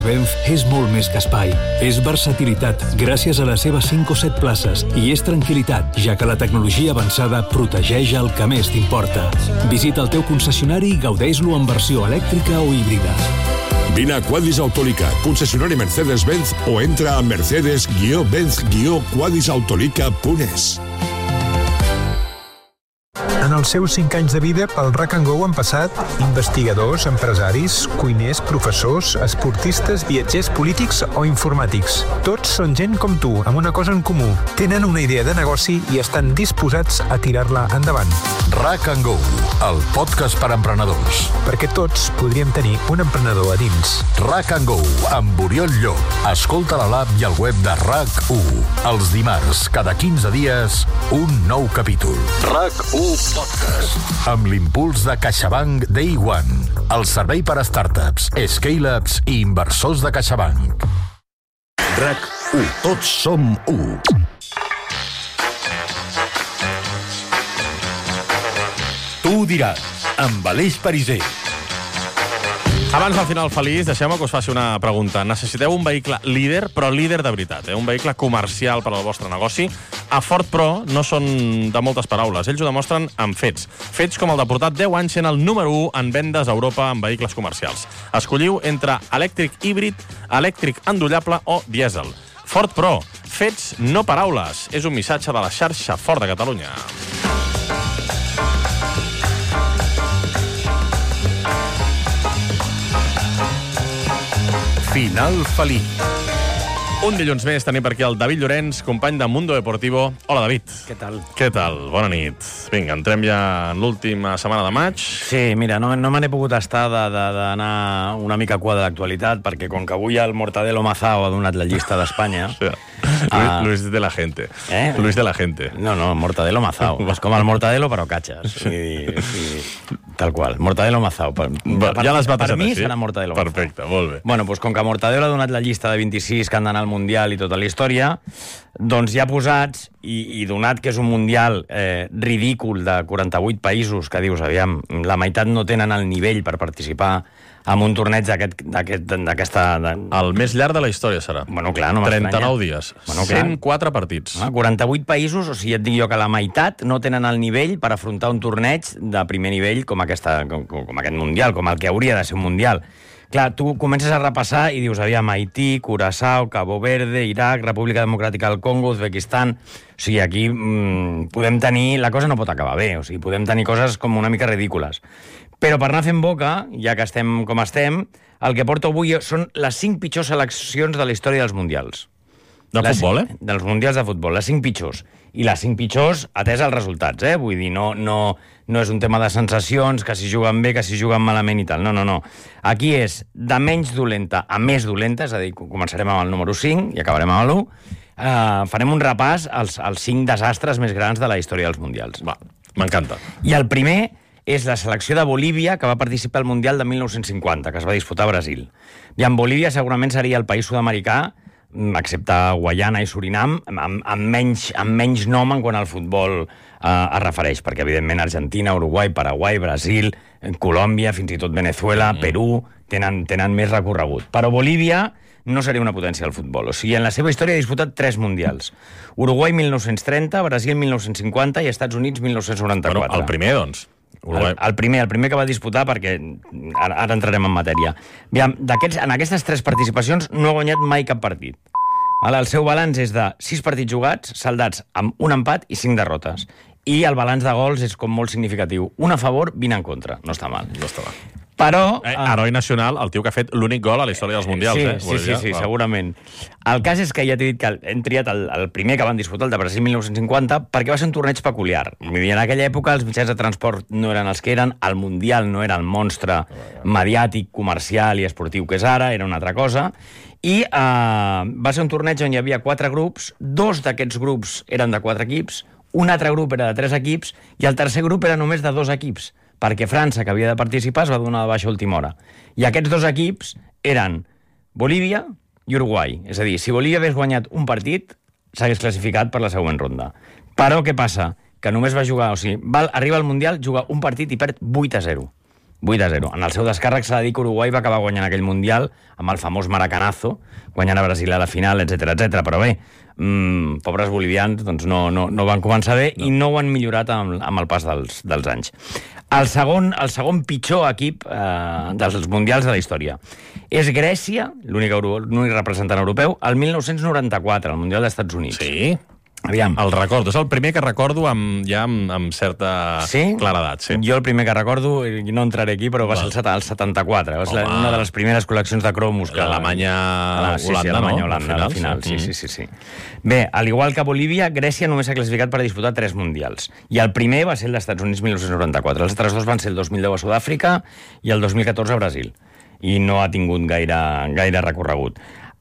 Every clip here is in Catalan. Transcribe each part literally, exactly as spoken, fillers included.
Benz és molt més que espai. És versatilitat, gràcies a les seves cinc o set places, i és tranquil·litat, ja que la tecnologia avançada protegeix el que més t'importa. Visita el teu concessionari i gaudeix-lo en versió elèctrica o híbrida. Vine a Quadis Autolica, concessionari Mercedes-Benz, o entra a mercedes guió benz guió quadis autolica punt es. En els seus cinc anys de vida, pel RAC and Go han passat investigadors, empresaris, cuiners, professors, esportistes, viatgers polítics o informàtics. Tots són gent com tu, amb una cosa en comú. Tenen una idea de negoci i estan disposats a tirar-la endavant. RAC and Go, el podcast per emprenedors. Perquè tots podríem tenir un emprenedor a dins. RAC and Go, amb Oriol Llop. Escolta a l'app i al web de RAC u. Els dimarts, cada quinze dies, un nou capítol. RAC u Podcast. Amb l'impuls de CaixaBank Day One. El servei per a startups, scale-ups i inversors de CaixaBank. RAC u. Tots som u. Tu ho diràs, amb Aleix Pariser. Abans del final feliç, deixeu-me que us faci una pregunta. Necessiteu un vehicle líder, però líder de veritat, eh? Un vehicle comercial per al vostre negoci. A Ford Pro no són de moltes paraules, ells ho demostren amb fets. Fets com el de portar deu anys sent el número u en vendes a Europa en vehicles comercials. Escolliu entre elèctric híbrid, elèctric endollable o dièsel. Ford Pro, fets, no paraules. És un missatge de la xarxa Ford de Catalunya. Final feliç. Un dilluns més tenim per aquí el David Llorenç, company de Mundo Deportivo. Hola, David. Què tal? Què tal? Bona nit. Vinga, entrem ja en l'última setmana de maig. Sí, mira, no, no me n'he pogut estar d'anar una mica cua de l'actualitat, perquè com que avui el Mortadelo Mazao ha donat la llista d'Espanya... Sí. Ah. Luis de la gente. Eh? Luis de la gente. No, no, Mortadelo Mazao. És com el Mortadelo, però catxes. I, i, tal qual. Mortadelo Mazao. Per, Va, per, ja l'has batejat per mi així? serà Mortadelo Mazao. Perfecte, molt bé. Bueno, doncs com que Mortadelo ha donat la llista de vint-i-sis que han d'anar al Mundial i tota la història, doncs ja posats, i, i donat que és un Mundial eh, ridícul de quaranta-vuit països, que dius, aviam, la meitat no tenen el nivell per participar en un torneig d'aquesta... El més llarg de la història serà. Bueno, clar, no m'estranya. trenta-nou dies. Bueno, cent quatre partits. Ah, quaranta-vuit països, o sigui, et dic jo que la meitat no tenen el nivell per afrontar un torneig de primer nivell com, aquesta, com, com aquest Mundial, com el que hauria de ser un Mundial. Clar, tu comences a repassar i dius, aviam, Haití, Curaçao, Cabo Verde, Iraq, República Democràtica del Congo, Uzbekistan... O sigui, aquí mmm, podem tenir... La cosa no pot acabar bé, o sigui, podem tenir coses com una mica ridícules. Però per anar fent boca, ja que estem com estem, el que porto avui són les cinc pitjors seleccions de la història dels Mundials. De les, futbol, eh? Dels Mundials de futbol, les cinc pitjors. I les cinc pitjors atès als resultats, eh? Vull dir, no, no, no és un tema de sensacions, que si juguen bé, que si juguen malament i tal. No, no, no. Aquí és de menys dolenta a més dolenta, és a dir, començarem amb el número cinc i acabarem amb l'u. Uh, farem un repàs als, als cinc desastres més grans de la història dels Mundials. Va, m'encanta. I el primer és la selecció de Bolívia, que va participar al Mundial de mil nou-cents cinquanta, que es va disputar a Brasil. I en Bolívia segurament seria el país sud-americà, excepte Guaiana i Surinam, amb, amb, menys, amb menys nom en quant al futbol eh, es refereix, perquè evidentment Argentina, Uruguai, Paraguai, Brasil, Colòmbia, fins i tot Venezuela, mm. Perú, tenen, tenen més recorregut. Però Bolívia no seria una potència del futbol. O sigui, en la seva història ha disputat tres mundials. Uruguai mil nou-cents trenta, Brasil mil nou-cents cinquanta i Estats Units mil nou-cents noranta-quatre. Bueno, el primer, doncs. El, el primer, el primer que va disputar, perquè ara, ara entrarem en matèria. Aviam, en aquestes tres participacions no ha guanyat mai cap partit. El seu balanç és de sis partits jugats, saldats amb un empat i cinc derrotes. I el balanç de gols és com molt significatiu. Un a favor, vint en contra. No està mal. No està mal. Però... Eh, heroi nacional, el tio que ha fet l'únic gol a la història dels Mundials. Sí, eh? sí, sí, sí, segurament. El cas és que ja t'he dit que hem triat el, el primer que van disputar, el de Brasil mil nou-cents cinquanta, perquè va ser un torneig peculiar. En aquella època els mitjans de transport no eren els que eren, el Mundial no era el monstre mediàtic, comercial i esportiu que és ara, era una altra cosa, i eh, va ser un torneig on hi havia quatre grups, dos d'aquests grups eren de quatre equips, un altre grup era de tres equips i el tercer grup era només de dos equips, perquè França, que havia de participar, es va donar de baixa a última hora. I aquests dos equips eren Bolívia i Uruguai. És a dir, si Bolívia hagués guanyat un partit, s'hagués classificat per la següent ronda. Però què passa? Que només va jugar... O sigui, va, arriba al Mundial, juga un partit i perd vuit a zero. vuit a zero. En el seu descàrrec s'ha de dir que Uruguai va acabar guanyant aquell Mundial amb el famós maracanazo, guanyant a Brasil a la final, etcètera, etcètera. Però bé, mmm, pobres bolivians doncs no, no, no van començar bé no. i no ho han millorat amb, amb el pas dels, dels anys. El segon, el segon pitjor equip eh, dels Mundials de la història és Grècia, l'únic representant europeu, el mil nou-cents noranta-quatre, el Mundial dels Estats Units. Sí. Aviam. El recordo. És el primer que recordo amb, ja amb, amb certa sí? claredat. Sí. Jo el primer que recordo, i no entraré aquí, però va ser el, el setanta-quatre. Va ser una de les primeres col·leccions de cromos. Que... L'Alemanya-Holanda, sí, sí, no? Holanda, a la final. Sí, sí, sí, sí. Bé, al igual que Bolívia, Grècia només s'ha classificat per disputar tres mundials. I el primer va ser el dels Estats Units mil nou-cents noranta-quatre. Els altres dos van ser el dos mil deu a Sud-àfrica i el dos mil catorze a Brasil. I no ha tingut gaire, gaire recorregut.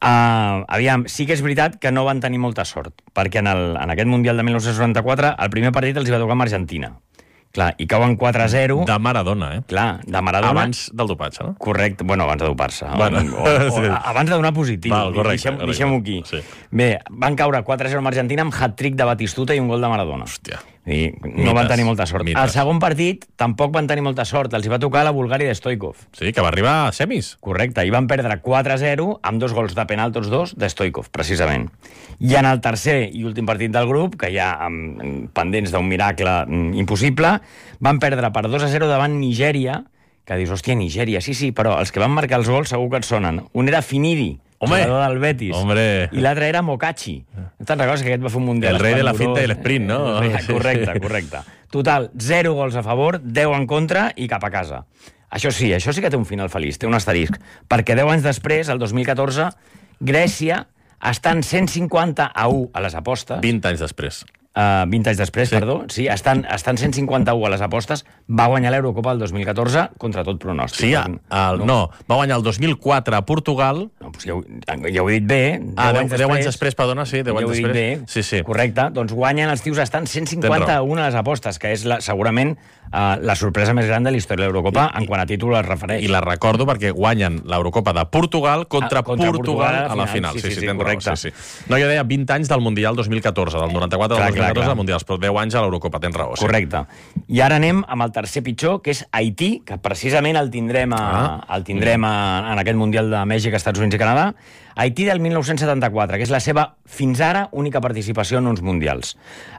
Uh, aviam, sí que és veritat que no van tenir molta sort, perquè en, el, en aquest Mundial de mil nou-cents noranta-quatre el primer partit els hi va tocar amb Argentina. Clar, i cauen quatre a zero... De Maradona, eh? Clar, de Maradona... Abans del dopatge, no? Correcte, bueno, abans de dopar-se. Bueno, o, o, sí. Abans de donar positiu. Val, correcte. Deixem-ho deixem aquí. Sí. Bé, van caure quatre a zero amb Argentina amb hat-trick de Batistuta i un gol de Maradona. Hòstia. I no van tenir molta sort. Mites. Al segon partit tampoc van tenir molta sort. Els hi va tocar la Bulgària de Stoikov. Sí, que va arribar a semis. Correcte, i van perdre quatre a zero amb dos gols de penal, tots dos, de Stoikov, precisament. I en el tercer i últim partit del grup, que ja amb pendents d'un miracle impossible, van perdre per dos a zero davant Nigèria, que dius, hòstia, Nigèria, sí, sí, però els que van marcar els gols segur que et sonen. Un era Finidi, Home, jugador del Betis, hombre. i l'altre era Mokachi. No te'n recordes que aquest va fer un mundial? El rei de la finta i l'esprint, no? Correcte, correcte. Total, zero gols a favor, deu en contra i cap a casa. Això sí, això sí que té un final feliç, té un asterisc, perquè deu anys després, el dos mil catorze, Grècia estan cent cinquanta a u a les apostes. vint anys després. Uh, vint anys després, sí. perdó. Sí, estan, estan cent cinquanta u a les apostes. Va guanyar l'Eurocopa el dos mil catorze contra tot pronòstic. Sí, el, no. no, va guanyar el dos mil quatre a Portugal. No, doncs ja, ho, ja ho he dit bé. Ah, deu, anys, deu anys després, perdona, sí, deu ja anys després. Bé. Sí, sí. Correcte. Doncs guanyen els tios, estan cent cinquanta a u a les apostes, que és la, segurament uh, la sorpresa més gran de la història de l'Eurocopa en quant a títol es refereix. I la recordo perquè guanyen l'Eurocopa de Portugal contra, ah, contra Portugal, Portugal a la final. Sí, sí, sí, sí, sí, correcte. Raó, sí, sí. No, jo deia vint anys del Mundial dos mil catorze, del noranta-quatre al dos mil catorze del Mundial, però deu anys a l'Eurocopa, tens raó. Sí. Correcte. I ara anem amb el tercer pitjor, que és Haití, que precisament el tindrem, a, ah. el tindrem a, en aquest Mundial de Mèxic, Estats Units i Canadà. Haití del mil nou-cents setanta-quatre, que és la seva, fins ara, única participació en uns Mundials.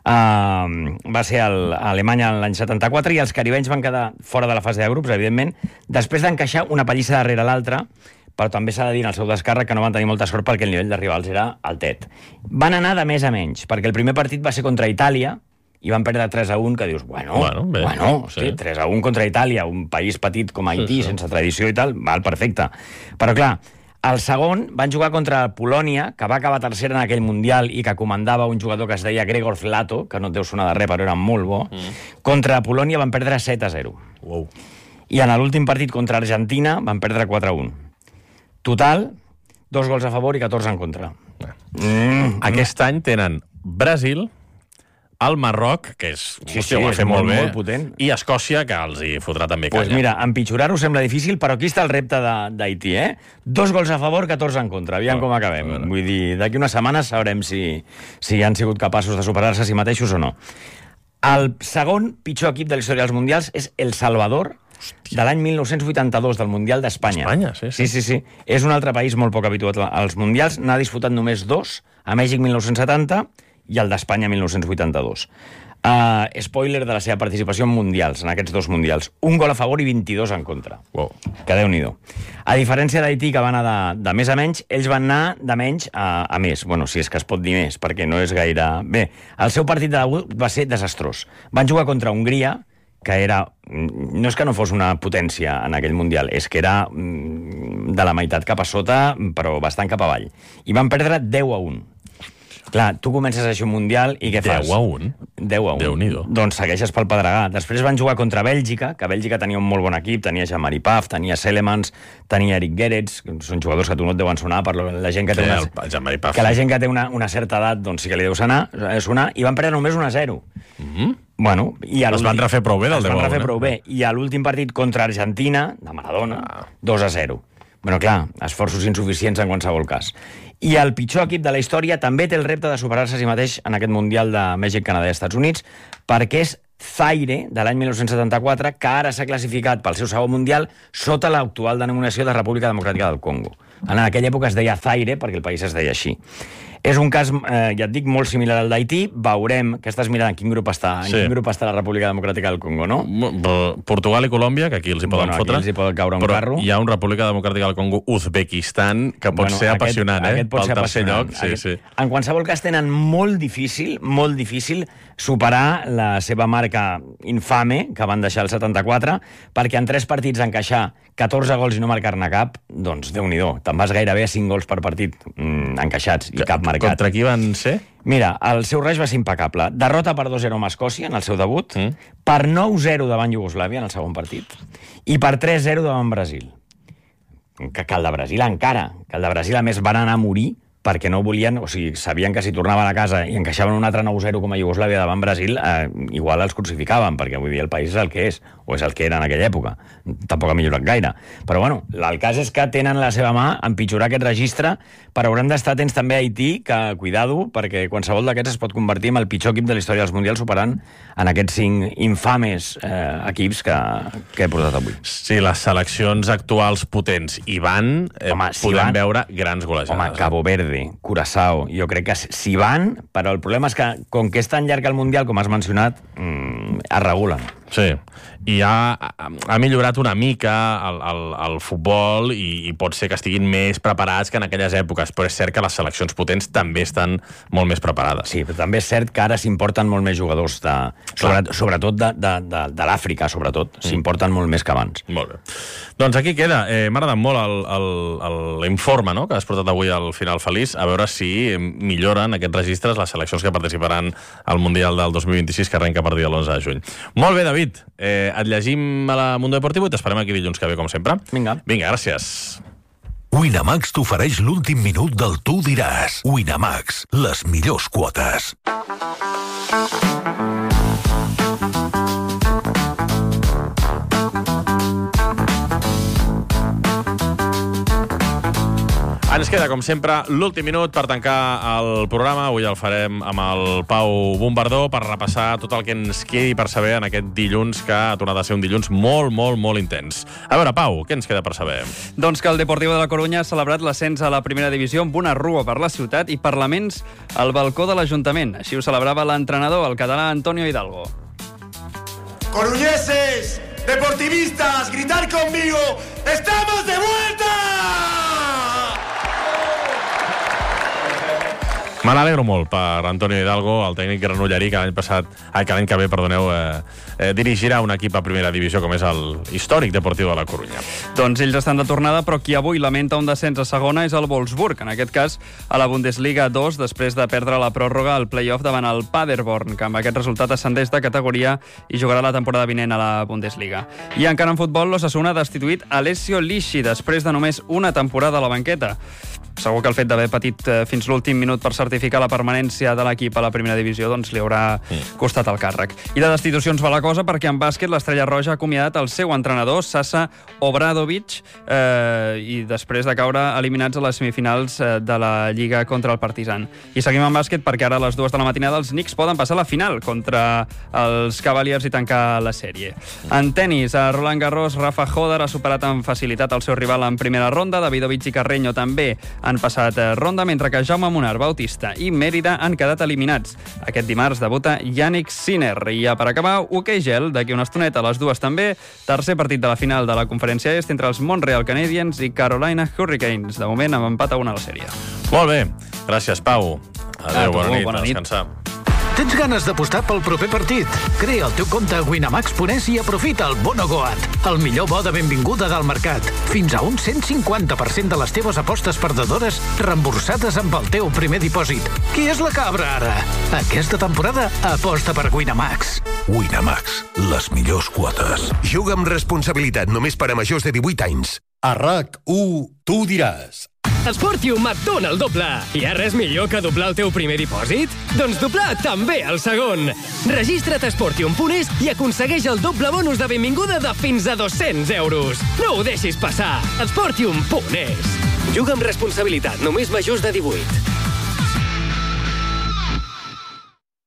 Uh, va ser el, a Alemanya l'any setanta-quatre i els caribenys van quedar fora de la fase de grups, evidentment, després d'encaixar una pallissa darrere l'altra, però també s'ha de dir en el seu descàrrec que no van tenir molta sort perquè el nivell de rivals era altet. Van anar de més a menys, perquè el primer partit va ser contra Itàlia, i van perdre tres a un, que dius, bueno, bueno, bé, bueno sí. Sí, tres a un contra Itàlia, un país petit com Haití, sí, sí. sense tradició i tal, val, perfecte. Però clar, el segon van jugar contra Polònia, que va acabar tercera en aquell Mundial i que comandava un jugador que es deia Gregor Zlato, que no et deu sonar de res, però era molt bo. Mm. Contra Polònia van perdre set a zero. Wow. I en l'últim partit contra Argentina van perdre quatre a un. Total, dos gols a favor i catorze en contra. Mm. Aquest any tenen Brasil, el Marroc, que és, sí, hòstia, sí, ho va fer molt, molt bé, molt potent. I Escòcia, que els hi fotrà també canya. Pues mira, empitjorar-ho sembla difícil, però aquí està el repte d'Haití, eh? Dos gols a favor, catorze en contra. Aviam oh, com acabem. Vull dir, d'aquí unes setmanes sabrem si, si han sigut capaços de superar-se a si mateixos o no. El segon pitjor equip de la història dels Mundials és El Salvador, hòstia, de l'any mil nou-cents vuitanta-dos, del Mundial d'Espanya. Espanya, sí, sí. Sí, sí, sí. És un altre país molt poc habituat als Mundials. N'ha disputat només dos, a Mèxic mil nou-cents setanta i el d'Espanya mil nou-cents vuitanta-dos. Uh, spoiler de la seva participació en Mundials, en aquests dos Mundials. Un gol a favor i vint-i-dos en contra. Wow. Que Déu-n'hi-do. A diferència d'Haití, que va anar de, de més a menys, ells van anar de menys a, a més. Bueno, si és que es pot dir més, perquè no és gaire... Bé, el seu partit de debut va ser desastrós. Van jugar contra Hongria, que era... No és que no fos una potència en aquell Mundial, és que era de la meitat cap a sota, però bastant cap avall. I van perdre deu a un. Clar, tu comences així un Mundial i què fas? deu a un? deu a un. Déu-n'hi-do. Doncs segueixes pel pedregar. Després van jugar contra Bèlgica, que Bèlgica tenia un molt bon equip, tenia Jean-Marie Paf, tenia Selemans, tenia Eric Gerets, que són jugadors que tu no et deuen sonar, per la gent que té, sí, una, el, Paf, que la gent que té una, una certa edat, doncs sí que li deu sonar, sonar i van perdre només un a zero. Mm-hmm. Bueno, i es van refer prou bé del deu a un. Es van refer prou bé. I a l'últim partit contra Argentina, de Maradona, ah. dos a zero. Bueno, clar, esforços insuficients en qualsevol cas. I el pitjor equip de la història també té el repte de superar-se a si mateix en aquest Mundial de Mèxic, Canadà i Estats Units, perquè és Zaire, de l'any mil nou-cents setanta-quatre, que ara s'ha classificat pel seu segon mundial sota l'actual denominació de República Democràtica del Congo. En aquella època es deia Zaire perquè el país es deia així. És un cas, eh, ja et dic, molt similar al d'Haití. Veurem, que estàs mirant en quin grup està, en sí. quin grup està la República Democràtica del Congo, no? Portugal i Colòmbia, que aquí els hi poden bueno, fotre. Aquí els hi poden caure un però carro. Hi ha un República Democràtica del Congo, Uzbekistan, que pot bueno, ser aquest, apassionant, eh? Aquest pot Pel ser tercer apassionant. lloc. Sí, aquest, sí. En qualsevol cas, tenen molt difícil, molt difícil superar la seva marca infame que van deixar el setanta-quatre, perquè en tres partits encaixar catorze gols i no marcar-ne cap, doncs déu-n'hi-do. Te'n vas gairebé a cinc gols per partit mm, encaixats i que, cap marcat. Contra qui van ser? Mira, el seu raig va ser impecable. Derrota per dos zero amb Escòcia en el seu debut, mm. per nou zero davant Iugoslàvia en el segon partit i per tres zero davant Brasil. Que, que el de Brasil encara, que el de Brasil a més van anar a morir perquè no volien, o sigui, sabien que si tornaven a casa i encaixaven un altre nou zero com a Iugoslàvia davant Brasil, eh, igual els crucificaven, perquè vull dir, el país és el que és, o és el que era en aquella època. Tampoc ha millorat gaire. Però bueno, el cas és que tenen a la seva mà empitjorar aquest registre, però haurem d'estar atents també a Haití, que, cuidado, perquè qualsevol d'aquests es pot convertir en el pitjor equip de la història dels mundials, superant en aquests cinc infames eh, equips que, que he portat avui. Sí, les seleccions actuals potents hi van, eh, Home, si podem van, veure grans golejades. Home, Cabo Verde, Curaçao, jo crec que s'hi van, però el problema és que, com que és tan llarg el Mundial, com has mencionat, mmm, es regulen. Sí, i ha, ha millorat una mica el, el, el futbol i, i pot ser que estiguin més preparats que en aquelles èpoques, però és cert que les seleccions potents també estan molt més preparades. Sí, però també és cert que ara s'importen molt més jugadors, de, sobre, sobretot de, de, de, de l'Àfrica, sobretot, mm. s'importen molt més que abans. Molt bé. Doncs aquí queda. Eh, M'ha agradat molt l'informe, no?, que has portat avui al Final Feliç, a veure si milloren aquests registres les seleccions que participaran al Mundial del dos mil vint-i-sis, que arrenca a partir de l'onze de juny. Molt bé, David. Eh, et llegim a la Mundo Deportivo i t'esperem aquí dilluns que ve, com sempre. Vinga. Vinga, gràcies. Winamax t'ofereix l'últim minut del Tu diràs. Winamax, les millors quotes. Ens queda, com sempre, l'últim minut per tancar el programa. Avui el farem amb el Pau Bombardó per repassar tot el que ens quedi per saber en aquest dilluns, que ha tornat a ser un dilluns molt, molt, molt intens. A veure, Pau, què ens queda per saber? Doncs que el Deportivo de la Corunya ha celebrat l'ascens a la primera divisió amb una rua per la ciutat i parlaments al balcó de l'Ajuntament. Així ho celebrava l'entrenador, el català Antonio Hidalgo. Coruñeses, deportivistas, gritar conmigo, ¡estamos de vuelta! Me n'alegro molt per Antonio Hidalgo, el tècnic granollerí, que l'any passat, ai, que l'any que ve, perdoneu, eh, eh, dirigirà un equip a primera divisió com és el històric Deportivo de la Corunya. Doncs ells estan de tornada, però qui avui lamenta un descens a segona és el Wolfsburg, en aquest cas a la Bundesliga dos, després de perdre la pròrroga al play-off davant el Paderborn, que amb aquest resultat ascendeix de categoria i jugarà la temporada vinent a la Bundesliga. I encara en futbol, l'Osasuna ha destituït Alessio Lisci després de només una temporada a la banqueta. Segur que el fet d'haver patit fins l'últim minut per certificar la permanència de l'equip a la primera divisió doncs li haurà costat el càrrec. I de destitucions va la cosa perquè en bàsquet l'Estrella Roja ha acomiadat el seu entrenador, Sasa Obradovic, eh, i després de caure eliminats a les semifinals de la Lliga contra el Partizan. I seguim en bàsquet perquè ara a les dues de la matinada els Knicks poden passar a la final contra els Cavaliers i tancar la sèrie. En tennis, a Roland Garros, Rafa Hodar ha superat amb facilitat el seu rival en primera ronda, Davidovich i Carreño també han passat ronda, mentre que Jaume Munar, Bautista i Mèrida han quedat eliminats. Aquest dimarts debuta Yannick Sinner. I ja per acabar, hoquei gel, d'aquí una estoneta a les dues també, tercer partit de la final de la Conferència Est entre els Montreal Canadiens i Carolina Hurricanes. De moment amb empat a una a la sèrie. Molt bé. Gràcies, Pau. Adéu, ah, bona nit. Bona nit. Descansar. Tens ganes d'apostar pel proper partit? Crea el teu compte a winamax punt es i aprofita el Bono Goat, el millor bo de benvinguda del mercat. Fins a un cent cinquanta per cent de les teves apostes perdedores reemborsades amb el teu primer dipòsit. Qui és la cabra ara? Aquesta temporada aposta per Winamax. Winamax, les millors quotes. Juga amb responsabilitat només per a majors de divuit anys. A RAC u, tu diràs. Esportium et dona el doble. Hi ha res millor que doblar el teu primer dipòsit? Doncs doblar també el segon. Registra't a esportium punt es i aconsegueix el doble bonus de benvinguda de fins a dos-cents euros. No ho deixis passar. esportium punt es. Juga amb responsabilitat, només majors de divuit.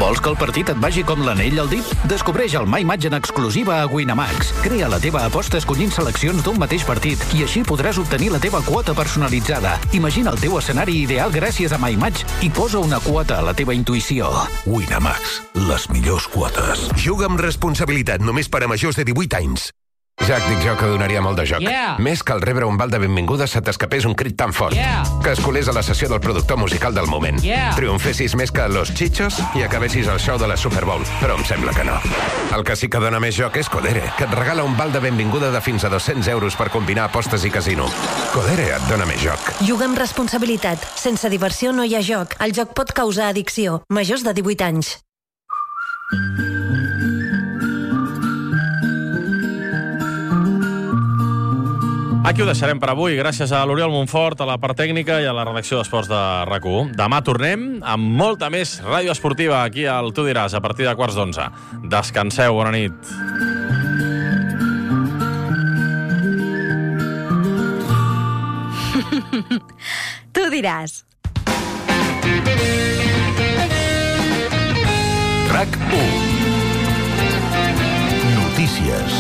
Vols que el partit et vagi com l'anell al dit? Descobreix el MyMatch en exclusiva a Winamax. Crea la teva aposta escollint seleccions d'un mateix partit i així podràs obtenir la teva quota personalitzada. Imagina el teu escenari ideal gràcies a MyMatch i posa una quota a la teva intuïció. Winamax, les millors quotes. Juga amb responsabilitat només per a majors de divuit anys. Jack, dic jo que donaria molt de joc. Yeah. Més que al rebre un bal de benvinguda se t'escapés un crit tan fort. Yeah. Que es colés a la sessió del productor musical del moment. Yeah. Triomfessis més que Los Chichos i acabessis el show de la Super Bowl. Però em sembla que no. El que sí que dona més joc és Codere, que et regala un val de benvinguda de fins a dos-cents euros per combinar apostes i casino. Codere et dona més joc. Juga amb responsabilitat. Sense diversió no hi ha joc. El joc pot causar addicció. Majors de divuit anys. Aquí ho deixarem per avui, gràcies a l'Oriol Montfort, a la part tècnica i a la redacció d'Esports de RAC u. Demà tornem amb molta més ràdio esportiva aquí al Tu diràs, a partir de quarts d'onze. Descanseu, bona nit. Tu diràs. RAC u. Notícies.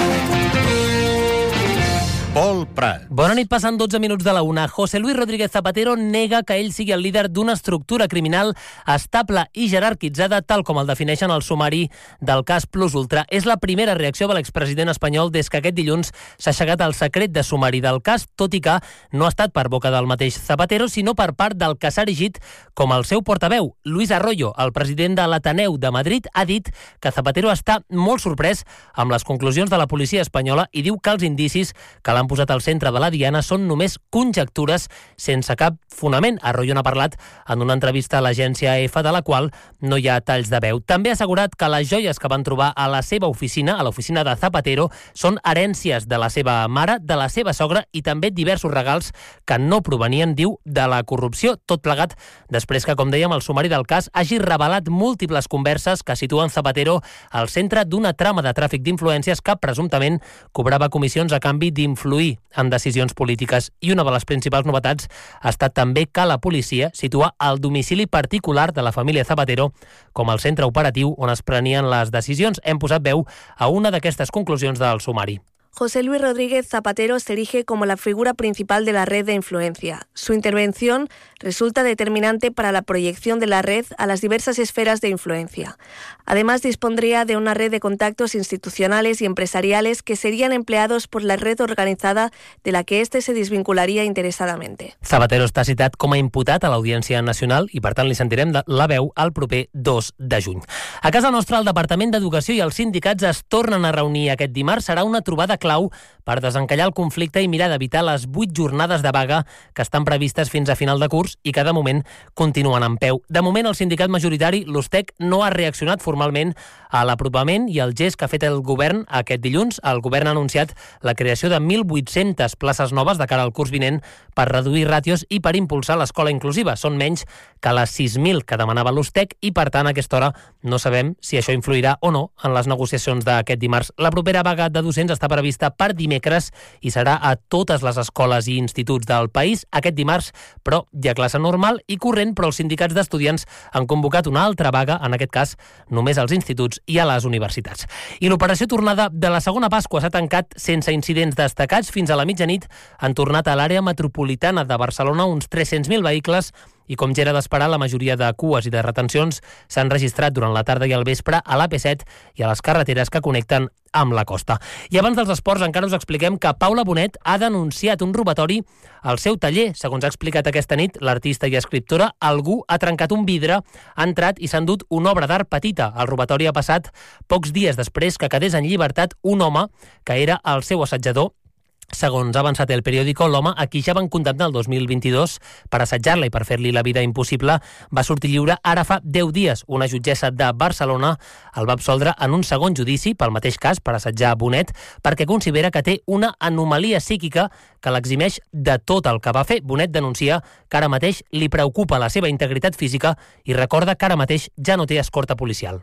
Pol Prat. Bona nit, passant dotze minuts de la una. José Luis Rodríguez Zapatero nega que ell sigui el líder d'una estructura criminal estable i jerarquitzada, tal com el defineixen el sumari del cas Plus Ultra. És la primera reacció de l'expresident espanyol des que aquest dilluns s'ha aixecat el secret de sumari del cas, tot i que no ha estat per boca del mateix Zapatero, sinó per part del que s'ha erigit com el seu portaveu. Luis Arroyo, el president de l'Ateneu de Madrid, ha dit que Zapatero està molt sorprès amb les conclusions de la policia espanyola i diu que els indicis que l'han posat al centre de la diana són només conjectures sense cap fonament. Arroyo n'ha parlat en una entrevista a l'agència A F, de la qual no hi ha talls de veu. També ha assegurat que les joies que van trobar a la seva oficina, a l'oficina de Zapatero, són herències de la seva mare, de la seva sogra i també diversos regals que no provenien, diu, de la corrupció. Tot plegat després que, com dèiem, el sumari del cas hagi revelat múltiples converses que situen Zapatero al centre d'una trama de tràfic d'influències que presumptament cobrava comissions a canvi d'influir en decisions polítiques. I una de les principals novetats ha estat també que la policia situa el domicili particular de la família Zapatero com el centre operatiu on es prenien les decisions. Hem posat veu a una d'aquestes conclusions del sumari. José Luis Rodríguez Zapatero se erige como la figura principal de la red de influencia. Su intervención resulta determinante para la proyección de la red a las diversas esferas de influencia. Además, dispondría de una red de contactos institucionales y empresariales que serían empleados por la red organizada de la que éste se desvincularía interesadamente. Zapatero està citat com a imputat a l'Audiència Nacional i, per tant, li sentirem la veu el proper dos de juny. A casa nostra, el Departament d'Educació i els sindicats es tornen a reunir aquest dimarts. Serà una trobada clau per desencallar el conflicte i mirar d'evitar les vuit jornades de vaga que estan previstes fins a final de curs i que de moment continuen en peu. De moment, el sindicat majoritari, l'USTEC, no ha reaccionat formalment a l'apropament i el gest que ha fet el govern aquest dilluns. El govern ha anunciat la creació de mil vuit-centes places noves de cara al curs vinent per reduir ràtios i per impulsar l'escola inclusiva. Són menys que les sis mil que demanava l'USTEC i, per tant, a aquesta hora no sabem si això influirà o no en les negociacions d'aquest dimarts. La propera vaga de docents està prevista per dimecres i serà a totes les escoles i instituts del país aquest dimarts, però hi ha classe normal i corrent, però els sindicats d'estudiants han convocat una altra vaga, en aquest cas només als instituts i a les universitats. I l'operació tornada de la segona Pasqua s'ha tancat sense incidents destacats. Fins a la mitjanit han tornat a l'àrea metropolitana de Barcelona uns tres-cents mil vehicles i, com ja era d'esperar, la majoria de cues i de retencions s'han registrat durant la tarda i al vespre a l'A P set i a les carreteres que connecten amb la costa. I abans dels esports encara us expliquem que Paula Bonet ha denunciat un robatori al seu taller. Segons ha explicat aquesta nit l'artista i escriptora, algú ha trencat un vidre, ha entrat i s'ha endut una obra d'art petita. El robatori ha passat pocs dies després que quedés en llibertat un home que era el seu assetjador. Segons ha avançat el periòdico, l'home, a qui ja van condemnar el dos mil vint-i-dos per assetjar-la i per fer-li la vida impossible, va sortir lliure ara fa deu dies. Una jutgessa de Barcelona el va absoldre en un segon judici pel mateix cas, per assetjar Bonet, perquè considera que té una anomalia psíquica que l'eximeix de tot el que va fer. Bonet denuncia que ara mateix li preocupa la seva integritat física i recorda que ara mateix ja no té escorta policial.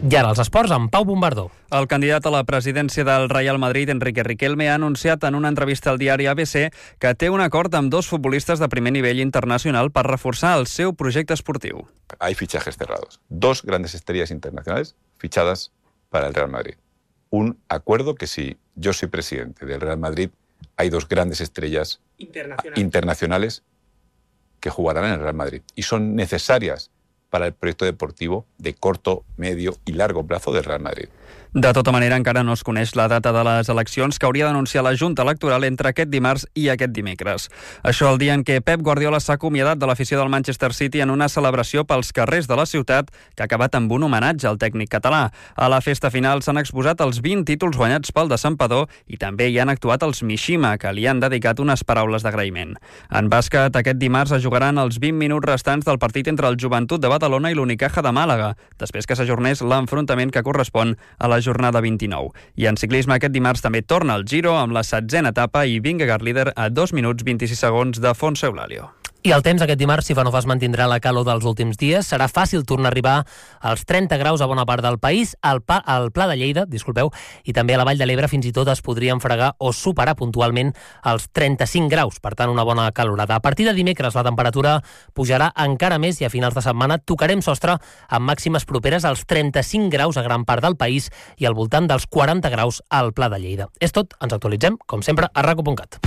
I ara els esports amb Pau Bombardó. El candidat a la presidència del Real Madrid, Enrique Riquelme, ha anunciat en una entrevista al diari A B C que té un acord amb dos futbolistes de primer nivell internacional per reforçar el seu projecte esportiu. Hay fichajes cerrados. Dos grandes estrellas internacionales fichadas para el Real Madrid. Un acuerdo que si yo soy presidente del Real Madrid, hay dos grandes estrellas internacionales, internacionales que jugarán en el Real Madrid y son necesarias para el proyecto deportivo de corto, medio y largo plazo del Real Madrid. De tota manera, encara no es coneix la data de les eleccions que hauria d'anunciar la Junta Electoral entre aquest dimarts i aquest dimecres. Això el dia en què Pep Guardiola s'ha acomiadat de l'afició del Manchester City en una celebració pels carrers de la ciutat que ha acabat amb un homenatge al tècnic català. A la festa final s'han exposat els vint títols guanyats pel desempador i també hi han actuat els Mishima, que li han dedicat unes paraules d'agraïment. En bàsquet, aquest dimarts es jugaran els vint minuts restants del partit entre el Joventut de Badalona i l'Unicaja de Màlaga, després que s'ajornés l'enfrontament que correspon a la jornada vint-i-nou. I en ciclisme aquest dimarts també torna el Giro amb la setzena etapa i Vingegaard líder a dos minuts vint-i-sis segons de Fonse Eulalio. I el temps aquest dimarts, si fa no fa, es mantindrà la calor dels últims dies. Serà fàcil tornar a arribar als trenta graus a bona part del país, al, pa, al Pla de Lleida, disculpeu, i també a la Vall de l'Ebre fins i tot es podrien fregar o superar puntualment els trenta-cinc graus, per tant una bona calorada. A partir de dimecres la temperatura pujarà encara més i a finals de setmana tocarem sostre amb màximes properes als trenta-cinc graus a gran part del país i al voltant dels quaranta graus al Pla de Lleida. És tot, ens actualitzem, com sempre, a raco punt cat.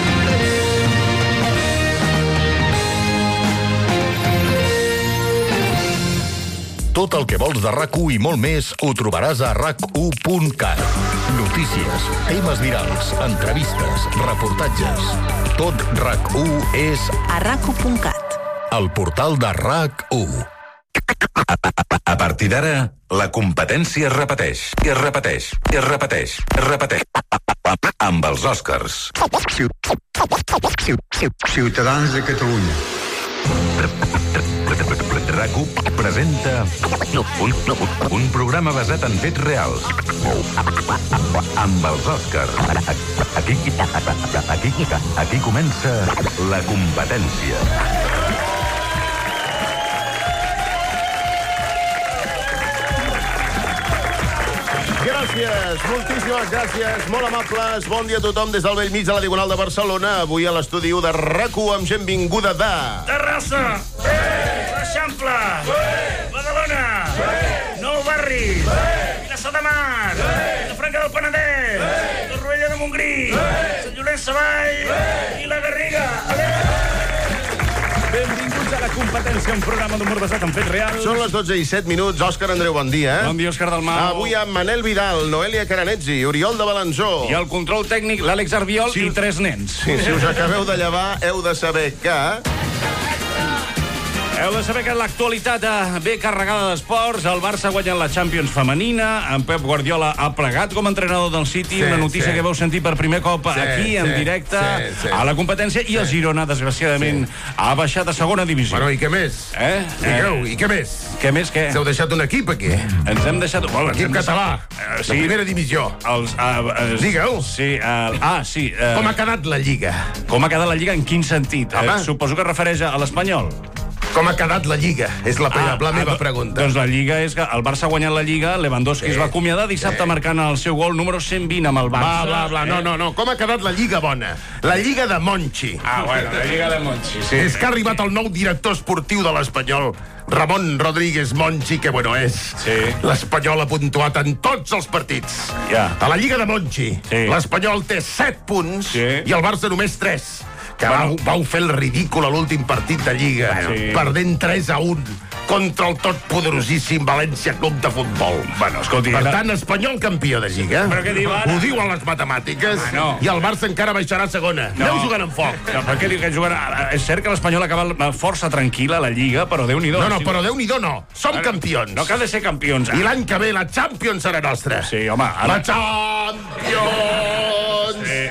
Tot el que vols de RAC u i molt més ho trobaràs a rac u punt cat. Notícies, temes virals, entrevistes, reportatges. Tot RAC u és a rac u punt cat. El portal de RAC u. A partir d'ara, la competència es repeteix, i es repeteix, i es repeteix, es repeteix. Amb els Oscars. Ciutadans de Catalunya. RAC u presenta un, un programa basat en fets reals. Amb els Oscars. Aquí, aquí, aquí comença la competència. Gràcies, moltíssimes gràcies, molt amables. Bon dia a tothom des del bell mig de la Diagonal de Barcelona. Avui a l'estudi u de RAC u amb gent vinguda de... Terrassa! L'Eixample! Badalona! Nou Barris! Vilassar de Mar! Vilafranca del Penedès! Torroella de Montgrí! Sant Llorenç Savall! I la Garriga! Benvinguts a la competència, un programa d'humor basat en fets reals. Són les dotze i set minuts. Òscar Andreu, bon dia. Bon dia, Òscar Dalmau. Avui amb Manel Vidal, Noelia Caranetzi, Oriol de Balanzó. I el control tècnic, l'Àlex Arbiol si... i tres nens. Sí, si us acabeu de llevar, heu de saber que... Heu de saber que l'actualitat ve carregada d'esports. El Barça ha guanyat la Champions femenina. En Pep Guardiola ha plegat com a entrenador del City. Sí, una notícia sí. que vau sentir per primer cop sí, aquí, en sí, directe, sí, sí. a la competència. I sí. el Girona, desgraciadament, sí. ha baixat a segona divisió. Bueno, i què més? Eh? Digueu, i què més? Què més, què? Us heu deixat un equip, aquí? Ens hem deixat... Un equip català. Uh, sí. La primera divisió. Els, uh, uh, Digueu. Sí, uh, ah, sí. Uh, com ha quedat la Lliga? Com ha quedat la Lliga, en quin sentit? Uh, suposo que es refereix a l'Espanyol. Com ha quedat la Lliga? És la, ah, la meva ah, pregunta. Doncs la Lliga és que el Barça ha guanyat la Lliga, Lewandowski sí. es va acomiadar dissabte sí. marcant el seu gol número cent vint amb el Barça. Bla, bla, bla. Eh? No, no, no. Com ha quedat la Lliga bona? La Lliga de Monchi. Ah, bueno, la Lliga de Monchi, sí. És que ha arribat el nou director esportiu de l'Espanyol, Ramon Rodríguez Monchi, que bueno és. Sí. L'Espanyol ha puntuat en tots els partits. Ja. A la Lliga de Monchi, sí. l'Espanyol té set punts sí. i el Barça només tres. Que bueno. vau, vau fer el ridícul a l'últim partit de Lliga, sí. perdent tres a un contra el totpoderosíssim València Club de Futbol. Bueno, escolti... Per tant, Espanyol campió de Lliga. Però què diu ara? Ho diuen les matemàtiques. Ah, no. I el Barça encara baixarà a segona. No. Aneu jugant amb foc. No, per què diu que juguen... És cert que l'Espanyol acaba força tranquil·la a la Lliga, però Déu-n'hi-do. No, no, però Déu-n'hi-do no. Som no, campions. No cal de ser campions. I l'any que ve la Champions serà nostra. Sí, home... Ara... La Champions! Sí, eh,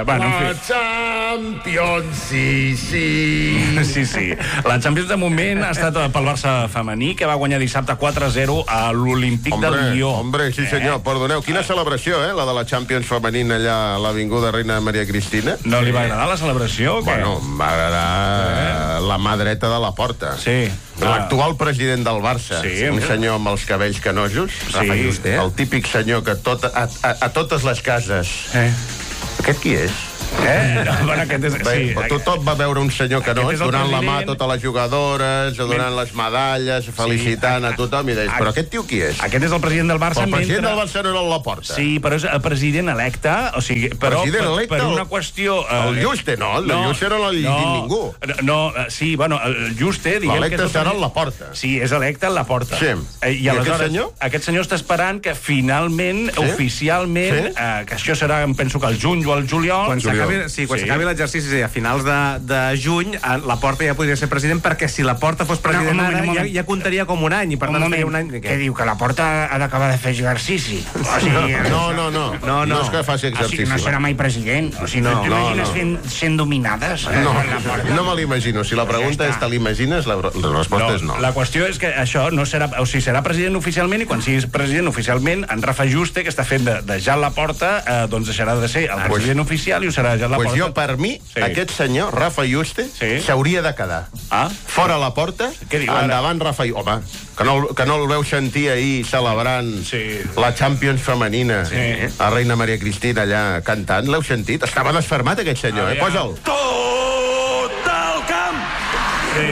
Bueno, la Champions, sí, sí. Sí, sí. La Champions de moment ha estat pel Barça femení, que va guanyar dissabte quatre a zero a l'Olímpic de Lió. Hombre, sí senyor, eh? Perdoneu. Quina celebració, eh? La de la Champions femenina allà a l'Avinguda Reina Maria Cristina. No li va agradar la celebració o què? Bueno, em va agradar eh? la mà dreta de la porta. Sí. L'actual president del Barça, sí, un senyor amb els cabells canojos, sí. El típic senyor que tot, a, a, a totes les cases... Eh? Aquest qui és? Eh? Bueno, aquest és... Bé, sí. Tothom va veure un senyor canós donant la mà a totes les jugadores, donant les medalles, felicitant sí. a tothom, i deies, però aquest tio qui és? Aquest és el president del Barça. Però el president mentre... del Barça no era el Laporta. Sí, però és el president electe, o sigui, però president per, electe, per una qüestió... Eh, el Juste, no, el no, Juste no l'ha llegit no, ningú. No, sí, bueno, el Juste... L'electe serà el Laporta. Sí, és electe el Laporta. Sí. I, I aquest senyor? Aquest senyor està esperant que finalment, sí? oficialment, sí? eh, que això serà, em penso que el juny o el juliol... Quan s'acabi sí, quan s'acabi l'exercici, sí, a finals de, de juny, la Porta ja podria ser president, perquè si la Porta fos president no, moment, ara, ja, ja comptaria com un any, i per tant estaria un any... Què diu, que la Porta ha d'acabar de fer exercici? O sigui, no, no, no, no, no és que faci exercici. O sigui, no serà mai president. O sigui, no, no t'imagines no, no. Fent, sent dominades? No, no me l'imagino. Si la pregunta és, te l'imagines? La, la resposta no, és no. La qüestió és que això no serà... O sigui, serà president oficialment, i quan sigui president oficialment, en Rafa Juste, que està fent de, de Jan Laporta, eh, doncs deixarà de ser el president pues, oficial i ho serà Jan Laporta. Pues jo, per mi, sí. Aquest senyor, Rafa Juste, s'hauria sí. de quedar. Ah? Fora la porta, diu, endavant Rafa Juste. Home, que no, que no el veu sentir ahir celebrant sí. la Champions femenina sí. a Reina Maria Cristina allà cantant. L'heu sentit? Estava desfermat aquest senyor, ah, eh? Posa'l. Tot el camp sí.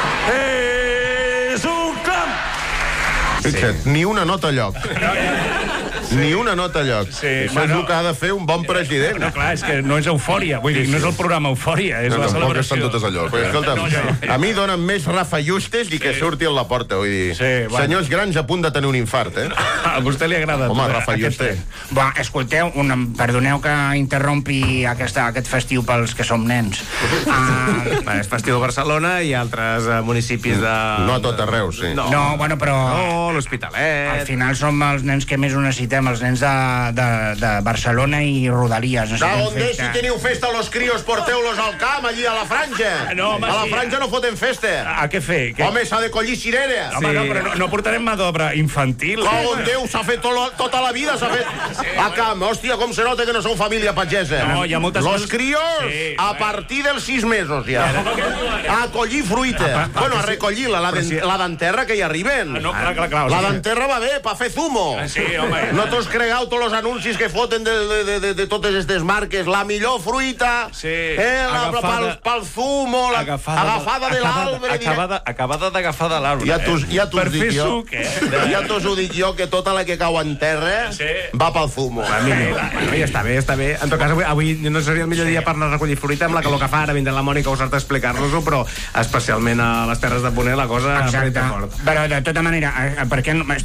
és un camp. Fixa't, sí. ni una nota a lloc. Sí. Ni una nota a lloc. Sí, Això bueno, és el que ha de fer un bon president. No, clar, és que no és eufòria. Vull dir, no és el programa Eufòria, és no, la celebració. Estan totes a lloc. Però, escolta'm, no, no. a mi donen més Rafa Justes i que sí. surti a la porta. Vull dir, sí, bueno. Senyors grans a punt de tenir un infart, eh? A vostè li agrada. Home, Rafa Juste. Va, escolteu, una, perdoneu que interrompi aquesta, aquest festiu pels que som nens. Uh, bueno, és festiu a Barcelona i altres uh, municipis de... No a tot arreu, sí. No, no bueno, però... No, l'Hospitalet... Al final som els nens que més ho necessitem, els nens de, de, de Barcelona i Rodalies. No ¿Dónde si teniu festa los críos, porteu-los al camp, allí a la franja? No, home, a la sí. franja no foten festa. A, a què fer? Que... Home, s'ha de collir cireres. Home, sí. no, però no, no portarem mà d'obra infantil. Com en Déu, s'ha fet to tota la vida, s'ha fet sí. a camp. Hòstia, com se nota que no sou família pagesa. No, hi ha moltes los coses... crios, sí, a partir dels sis mesos ja. A collir fruita. Bueno, a recollir la, la, si... la d'enterra que hi arriben. No, clar, clar, clar. La d'enterra va bé, pa fer zumo. Sí, home. No t'has cregat tots els anuncis que foten de, de, de, de totes aquestes marques. La millor fruita, sí. eh, la, pel, pel zumo, la, agafada, agafada de l'arbre. Acabada, acabada d'agafar de l'arbre. Ja t'us ja per dic fer jo, suc, eh? Ja t'us ho dic jo, que tota la que cau en terra sí. va pel zumo. Va, mira, bueno, ja està bé, està bé. En tot cas, avui, avui no seria el millor sí. dia per anar a recollir fruita, amb la calor que fa, ara vindrà la Mònica a usar-te a explicar-nos-ho, però especialment a les Terres de Ponent la cosa... Exacte. Però de tota manera, per què no,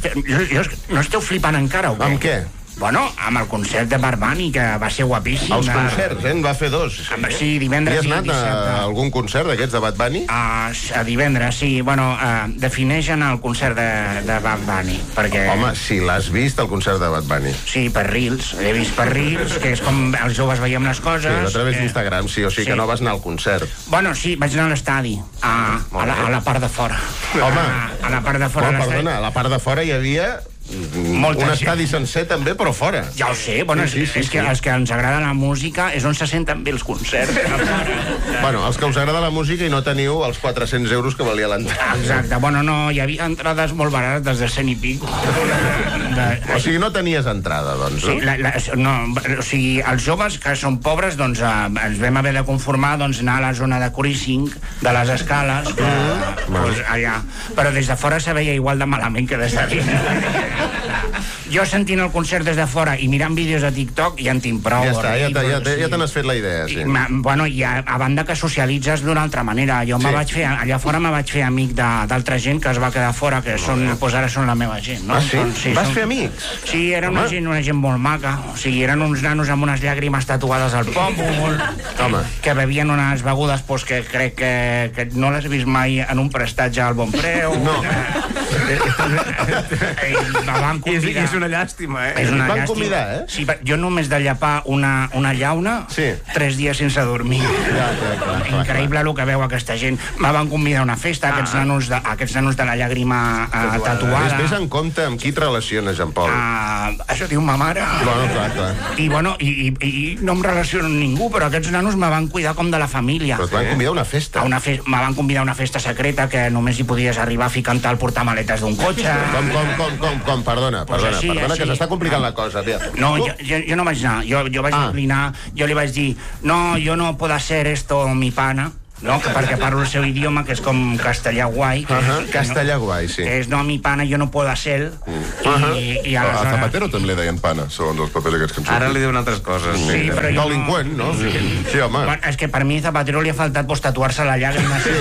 no esteu flipant encara o què? Amb què? Bueno, amb el concert de Barbani, que va ser guapíssim. Els concerts, eh? En va fer dos. Sí, sí divendres i dissabte. Has anat a algun concert d'aquests de Bad Bunny? Uh, a divendres, sí. Bueno, uh, defineixen el concert de, de Bad Bunny, perquè... Home, si l'has vist, el concert de Bad Bunny. Sí, per Reels. L'he vist per Reels, que és com els joves veiem les coses. Sí, a través eh... d'Instagram, sí. O sigui sí. que no vas anar al concert. Bueno, sí, vaig anar a l'estadi, a, a, la, a la part de fora. Home, a, a la part de fora. Oh, perdona, a la part de fora hi havia... Molta un estadi gent. sencer també, però fora. Ja ho sé, bueno, sí, sí, és, sí, és que sí. els que ens agrada la música és on se senten bé els concerts. Bueno, els que us agrada la música i no teniu els quatre-cents euros que valia l'entrada. Exacte, bueno, no, hi havia entrades molt barates de cent i pico. De... O sigui, no tenies entrada, doncs, no? Sí, la, la, no, o sigui, els joves que són pobres, doncs eh, ens vam haver de conformar doncs, anar a la zona de cruising, de les escales, que, mm. doncs, allà. Però des de fora se veia igual de malament que des de dins. Jo sentint el concert des de fora i mirant vídeos de TikTok ja en tinc prou. Ja està, ja, ja, ja, ja te n'has fet la idea, sí. I, bueno, i a, a banda que socialitzes d'una altra manera. Jo sí. me vaig fer, allà fora me vaig fer amic d'altra gent que es va quedar fora, que són, pues ara són la meva gent, no? Ah, sí? Són, sí Vas són... fer amics? Sí, era una gent, una gent molt maca. O sigui, eren uns nanos amb unes llàgrimes tatuades al pòmul, que bevien unes begudes pues, que crec que, que no les he vist mai en un prestatge al bon preu. No. Me van convidar. I és una llàstima, eh? És una van llàstima. convidar, eh? Sí, jo només de llepar una, una llauna, sí. tres dies sense dormir. Ja, ja, clar, Increïble el que veu aquesta gent. Me van convidar a una festa, ah. aquests, nanos de, aquests nanos de la llàgrima uh, tatuada. Vés en compte amb qui et relaciones, Jean Paul. Uh, això diu ma mare. Bueno, clar, clar. I, bueno, i, i, i no em relaciono amb ningú, però aquests nanos me van cuidar com de la família. Però et van convidar a una festa. A una fe me van convidar a una festa secreta que només hi podies arribar ficant al portamaletes d'un cotxe. Com, com, com, com, com, perdona, Pues perdona, així, perdona, així. que s'està complicant la cosa. Tia. No, jo, jo, jo no vaig anar, jo, jo vaig Ah. declinar, jo li vaig dir, no, jo no puedo hacer esto, mi pana, no? Que perquè parlo el seu idioma, que és com castellà guai. Que Uh -huh. és, Castellà guai, sí. Que és, no, mi pana, jo no puedo hacer. Uh I, -huh. i aleshores... A Zapatero també li deien pana, segons els papers aquests que em Ara li diuen altres coses. Sí, però jo Delinqüent, no? Sí, sí home. Bueno, és que per mi Zapatero li ha faltat pues, tatuar-se la llàgrima. Sí.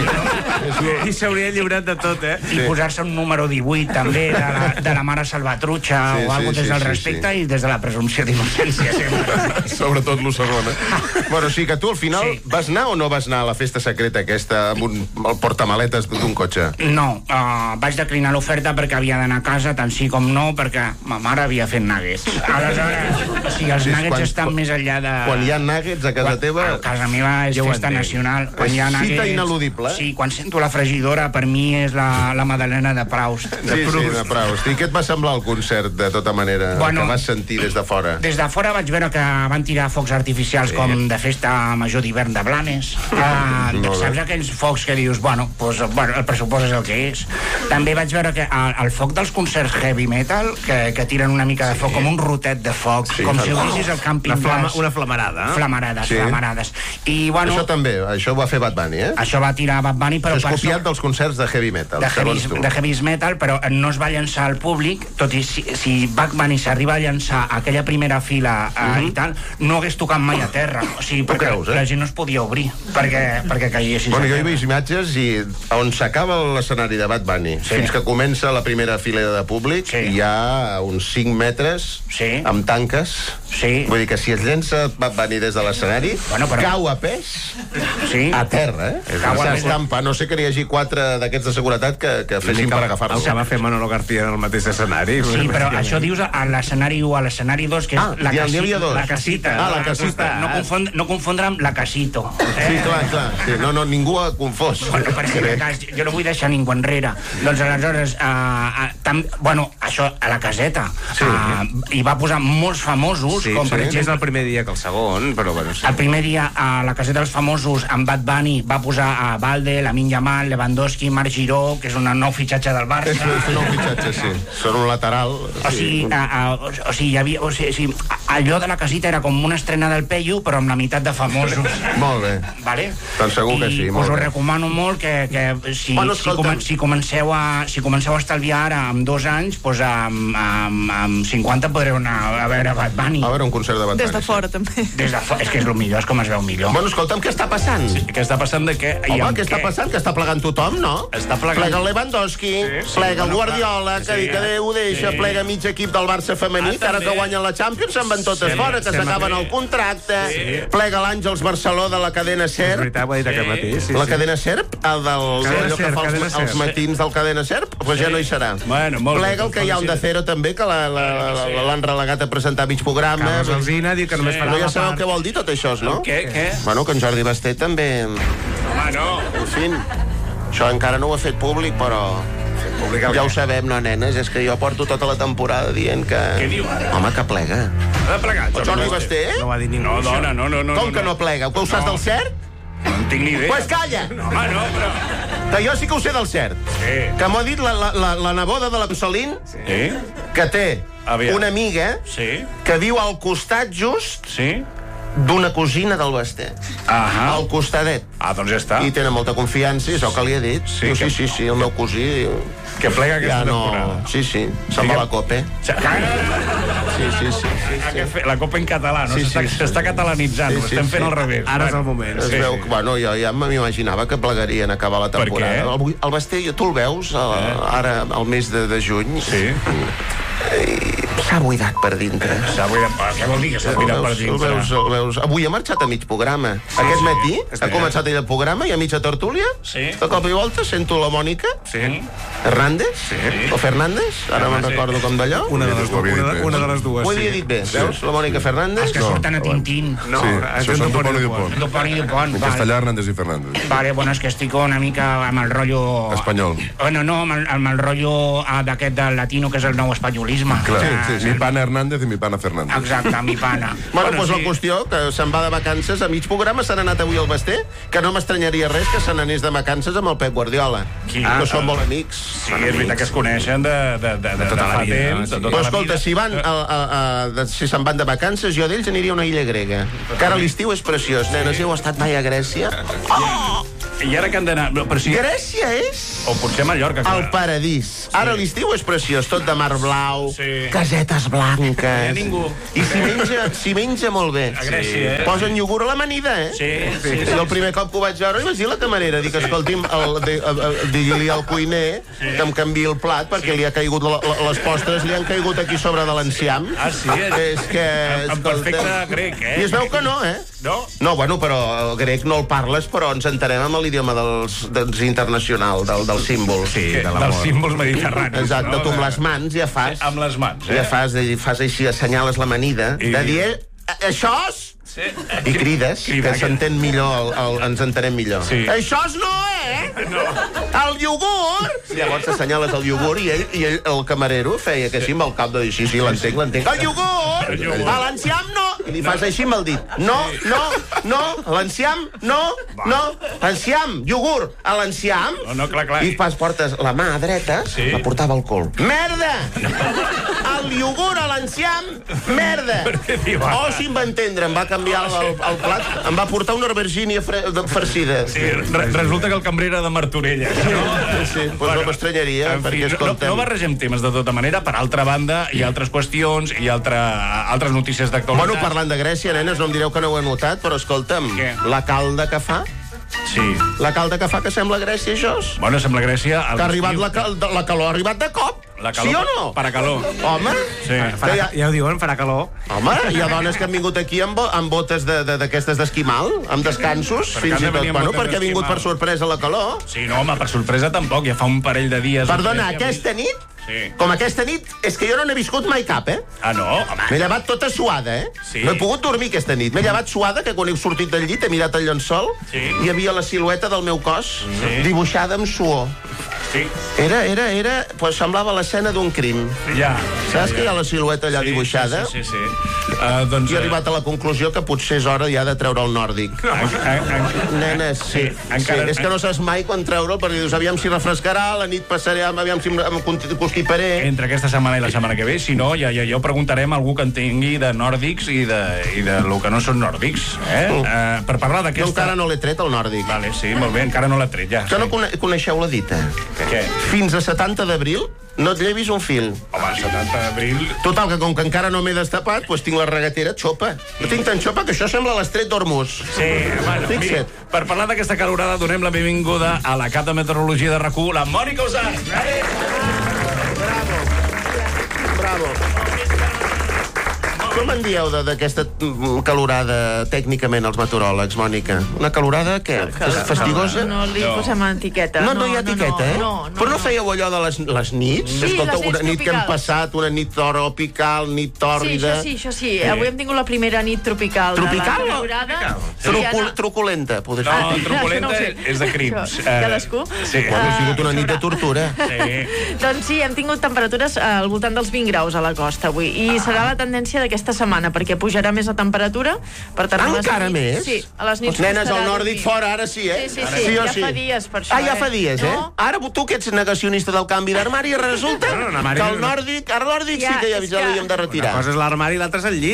I s'hauria lliurat de tot, eh? I posar-se un número divuit, també, de la, de la mare salvatrucha Sí, o alguna sí, des sí, del sí, respecte sí. i des de la presumpció d'innocència, sempre. Sobretot lo segon, eh? Bueno, sí que tu al final sí. vas anar o no vas anar a la festa secreta aquesta amb un, el portamaletes d'un cotxe? No, uh, vaig declinar l'oferta perquè havia d'anar a casa, tant sí com no, perquè ma mare havia fet nuggets. Aleshores, o sigui, els Sí, nuggets quan- estan més enllà de... Quan hi ha nuggets a casa Quan- teva... A casa meva és Ja ho festa entenc. nacional. Quan És hi ha cita nuggets... ineludible, eh? Sí, quan sento la fregidora, per mi és la, la Madalena de Proust. De Sí, sí, Proust. de Proust. I què et va semblar el concert, de tota manera, Bueno, que vas sentir des de fora? Des de fora vaig veure que van tirar focs artificials sí. com de festa major d'hivern de Blanes. Uh, Molt bé. saps aquells focs que dius, bueno, pues, bueno, el pressupost és el que és. També vaig veure que el, el foc dels concerts heavy metal, que, que tiren una mica de foc, sí. com un rotet de foc, Sí, com fan- si ho vissis al Camping Una, flama, Gas. una flamarada. Flamarades, Sí. flamarades. I, bueno, Això també, això ho va fer Bad Bunny, eh? això va tirar Bad Bunny, però... Això és per copiat sort- dels concerts de heavy metal, de heavy, segons tu. de heavy metal, però no es va llançar al públic, tot i si, si Bad Bunny s'arriba a llançar a aquella primera fila uh, Mhm. i tal, no hagués tocat mai a terra. O sigui, perquè creus, eh? la gent no es podia obrir perquè, perquè caiguessis Bueno, a jo he terra. vist imatges i on s'acaba l'escenari de Bad Bunny Sí. fins que comença la primera fila de públic Sí. hi ha uns cinc metres Sí. amb tanques. Sí. Vull dir que si es llença Bad Bunny des de l'escenari, Bueno, però- cau a pes Sí. a terra, eh? Cau a pes. S'estampa, no sé que n'hi hagi quatre d'aquests de seguretat que, que fessin per agafar-lo. El que va fer Manolo García en el mateix escenari. Sí, però això dius a l'escenari u, a l'escenari dos, que és Ah, la, n'hi ha- casi, n'hi havia dos. la casita. Ah, la casita. No, confon, no confondre amb la casito. Sí, clar, clar. Sí, no, no, ningú ha confós. Bueno, per si de cas, jo no vull deixar ningú enrere. Doncs aleshores, uh, uh, tam, bueno, això a la caseta, Sí. uh, hi va posar molts famosos, Sí, com sí, per més exemple... el primer dia que el segon, però bueno, sí. El primer dia a la caseta dels famosos amb Bad Bunny va posar a Valde, Lamine Yamal, Lewandowski, Marc Giró, que és un nou fitxatge del Barça. És, és un nou fitxatge, sí. Són un lateral. O sigui, a, a, o, o sigui, hi havia, o sigui, o sigui, allò de la casita era com una estrena del Peyu, però amb la meitat de famosos. Molt bé. Vale? Doncs segur que sí, I molt us ho bé. recomano molt que, que si, Bueno, si, escolta'm. comen, si, comenceu a, si comenceu a estalviar ara amb dos anys, doncs amb, amb, amb cinquanta podreu anar a veure Bad Bunny. A veure un concert de Bad Bunny. Des de fora, també. Des de fora, és que és el millor, és com es veu millor. Bueno, escolta'm, què està passant? Sí, què està passant de què? I Home, amb què està passant? Que està plegant tothom, no? Està plegant- Plega el Lewandowski, Sí, sí, plega el bueno, Guardiola, clar. que, Sí, que Déu ho deixa, sí. plega mig equip del Barça femení, Ah, que ara també. que guanyen la Champions se'n van totes Sí, fora, que sembla s'acaben bé. el contracte, Sí. plega l'Àngels Barceló de la cadena És SER. veritat, ho ha dit aquest matí. Sí, La sí. cadena SERP, el del Cadena allò que SER, fa cadena els, SER. els matins del cadena SERP, doncs ja no hi serà. Bueno, molt bé, Plega el que hi ha un de Cero també, que la- la- la- l'han relegat a presentar mig programa. Carles Alsina ha dit que només farà No ja la sabeu part. què vol dir tot això, no? Què, què? Bueno, que en Jordi Basté també... Home, no. En fi, això encara no ho ha fet públic, però... Ja ho sabem, no, nenes? És que jo porto tota la temporada dient que... Què diu ara? Home, que plega. Ha de plegar, El Jordi Basté? No ho ha dit ningú. No, dona, no, no, no. Com que no plega? Que ho saps No. del cert? No en tinc ni idea. Pues calla! Home, no, però... Que jo sí que ho sé del cert. Sí. Que m'ho ha dit la, la, la, la neboda de la Consolín, Sí? que té Aviam. una amiga Sí? que viu al costat just Sí? d'una cosina del Basté. Ahà. Al costadet. Ah, doncs ja està. I tenen molta confiança, és el que li he dit. Sí, Diu, que- sí, sí, sí, el meu cosí... Diu, Que plega aquesta ja no... temporada. Sí, sí, se'n va a la Cope. Sí, Sí, sí, sí. sí, sí. La copa en català, no? Sí, S'està sí, sí. s'està catalanitzant, ho estem fent al revés. Ara és el moment. Es veu que, bueno, jo ja m'imaginava que plegarien a acabar la Per temporada. què? El, el Basté, tu el veus el, ara, al mes de, de juny? Sí. I S'ha buidat per dintre. S'ha buidat, què vol dir que s'ha buidat per dintre? El veus, el veus. Avui ha marxat a mig programa. Sí, Aquest sí. matí Sí. ha començat ell el programa i a mitja tertúlia, Sí. de cop i volta sento la Mònica Sí. Hernández, Sí. o Fernández, ara me'n Sí. recordo com d'allò. Una de les, Ho havia dit una, bé. una de les dues, Ho sí. havia dit bé, veus? La Mònica Fernández. Els que surten a Tintín. No, Sí, això això és són Dupont Dupont i i Dupont. Dupont. Dupont i Dupont. En vale. castellà, Hernández i Fernández. Vale, bueno, és que estic una mica amb el rotllo... Espanyol. Bueno, no, amb el, amb el rotllo ah, d'aquest del latino, que és el nou espanyolisme. Clar, Ah, sí, sí, mi pana Hernández i mi pana Fernández. Exacte, mi pana. Bueno, doncs la qüestió, que se'n va de vacances a mig programa, s'han anat avui al Basté, que no m'estranyaria res que se n'anés de vacances amb el Pep Guardiola, Qui? que Ah, són ah. molt amics. Sí, és veritat que es coneixen de, de, de, de, tota de la fa vida, temps, sí. de tota Però la escolta, vida. si van a, a, a, de, si se'n van de vacances, jo d'ells aniria a una illa grega. Que ara l'estiu és preciós. Nenes, heu estat mai a Grècia? Oh! I ara que han d'anar... Però si... Grècia és... O potser Mallorca. El paradís. Ara l'estiu és preciós, tot de mar blau, Sí. casetes No hi ha blanques... ningú. I s'hi menja, s'hi menja molt bé. A Grècia, eh? Posen iogurt a l'amanida, eh? Sí, sí, sí. I el primer cop que ho vaig veure, li vaig dir a la camarera, dic, escolti'm, el, de, el, el, digui-li al cuiner que em canviï el plat, perquè li ha caigut, la, la, les postres li han caigut aquí sobre de l'enciam. Ah, sí? És que... En- en perfecte grec, eh? I es veu que no, eh? No? No, bueno, però el grec no el parles, però ens entenem amb l'idioma dels, dels internacional, del, del símbol. Sí, de Dels l'amor. símbols mediterranis. Exacte, no? tu amb les mans ja fas... Amb les mans, eh? Ja fas, fas així, assenyales l'amanida, I- de dir, "Eh, això és... Sí. I crides, Crida, que s'entén millor, el, el, ens entenem millor. Sí. Això és no, eh? No. El iogurt! Llavors assenyales el iogurt i ell, i ell, el camarero, feia que sí amb el cap de dir, sí, sí, l'entenc, l'entenc. El iogurt! El iogurt. A l'enciam no! I li fas així amb el dit. No, no, no, l'enciam, no, no, enciam, iogurt, a l'enciam. No, no, clar, clar. I fas, portes la mà dreta, Sí. la portava al cul. Merda! El iogurt a l'enciam, merda! Per què diu Oh, ara? si em va entendre, em va canviar el, el, el plat, em va portar una aubergínia fre- de- farcida. Sí, re resulta que el cambrer era de Martorelles, no? Sí, sí, pues no m'estranyaria, En fi, perquè, no, escolta'm... no barregem temes de tota manera. Per altra banda, hi ha altres qüestions, hi ha altra, altres notícies d'actualitat. Bueno, parlant de Grècia, nenes, no em direu que no ho he notat, però escolta'm, Què? la calda que fa, Sí. la calda que fa que sembla Grècia, això? Bueno, sembla Grècia... Que ha arribat la, cal, la calor, ha arribat de cop. La calor Sí o no? Per a calor. Home, Sí. que hi ha, Ja ho diuen, farà calor. home, hi ha dones que han vingut aquí amb, bo, amb botes de- de- d'aquestes d'esquimal, amb descansos, Per fins què i han de tot, venir amb bueno, botes perquè ha vingut d'esquimal? per sorpresa la calor. Sí, no, home, per sorpresa tampoc. Ja fa un parell de dies... Perdona, Ja aquesta nit, Sí. com aquesta nit, és que jo no n'he viscut mai cap, eh? Ah, no? Home. M'he llevat tota suada, eh? Sí. No he pogut dormir aquesta nit. M'he llevat suada, que quan he sortit del llit he mirat el llençol Sí. i hi havia la silueta del meu cos Sí. dibuixada amb suor. Sí. Era, era, era... Pues semblava l'escena d'un crim. Ja. Saps que hi ha la silueta allà Sí, dibuixada? Sí, sí, sí. Uh, doncs, I he arribat a la conclusió que potser és hora ja de treure el nòrdic. Nenes, sí. Sí, encara- sí. És que no saps mai quan treure'l, perquè dius, aviam si refrescarà, la nit passaré, aviam si em, em constiparé. Entre aquesta setmana i la setmana que ve, si no, ja, ja, ja ho preguntarem a algú que en tingui de nòrdics i de, i de lo que no són nòrdics. Eh? Mm. Uh, per parlar Jo d'aquesta... encara no l'he tret, el nòrdic. Vale, sí, molt bé, encara no l'ha tret, ja. Que no cone coneixeu la dita? Què? Fins a setanta d'abril no et llevis un fil. Home, setanta d'abril... Total, que com que encara no m'he destapat, doncs tinc la regatera xopa. No tinc tan xopa que això sembla l'estret d'Hormuz. Sí, bueno, miri, Fixa't. per parlar d'aquesta calorada donem la benvinguda a la cap de meteorologia de RAC u, la Mònica Usart. Bravo. Com en dieu de- d'aquesta mm, calorada tècnicament els meteoròlegs, Mònica? Una calorada, què? Fas- Fastigosa? No li posem etiqueta. No, no hi ha etiqueta, eh? No, no, Però no fèieu allò de les, les nits? Sí, Escolta, les nits una nit que hem tropicals. passat, una nit tropical, nit Sí, tòrrida... això sí, això sí. Avui hem tingut la primera nit tropical. Tropical? De la temporada. Trucul truculenta, podés dir. No, truculenta això no ho sé. és de crims. Això, Eh, cadascú. Sí. Bueno, ha sigut una nit de tortura. Sí. Doncs sí, hem tingut temperatures eh, al voltant dels vint graus a la costa avui. I Ah. serà la tendència d'aquesta setmana, perquè pujarà més la temperatura. Per tant, a les Encara nits- més? Sí, a les nits Doncs, nenes, costarà el nòrdic dormir. fora, ara sí, eh? Sí, sí, sí, o ja fa dies per això, Ah, ja eh? fa dies, eh? No? Ara tu que ets negacionista del canvi d'armari, resulta No, no, l'armari que el no. nòrdic, el nòrdic sí Ja, que ja és ja que- l'havíem de Una retirar. cosa és l'armari i l'altra és el llit.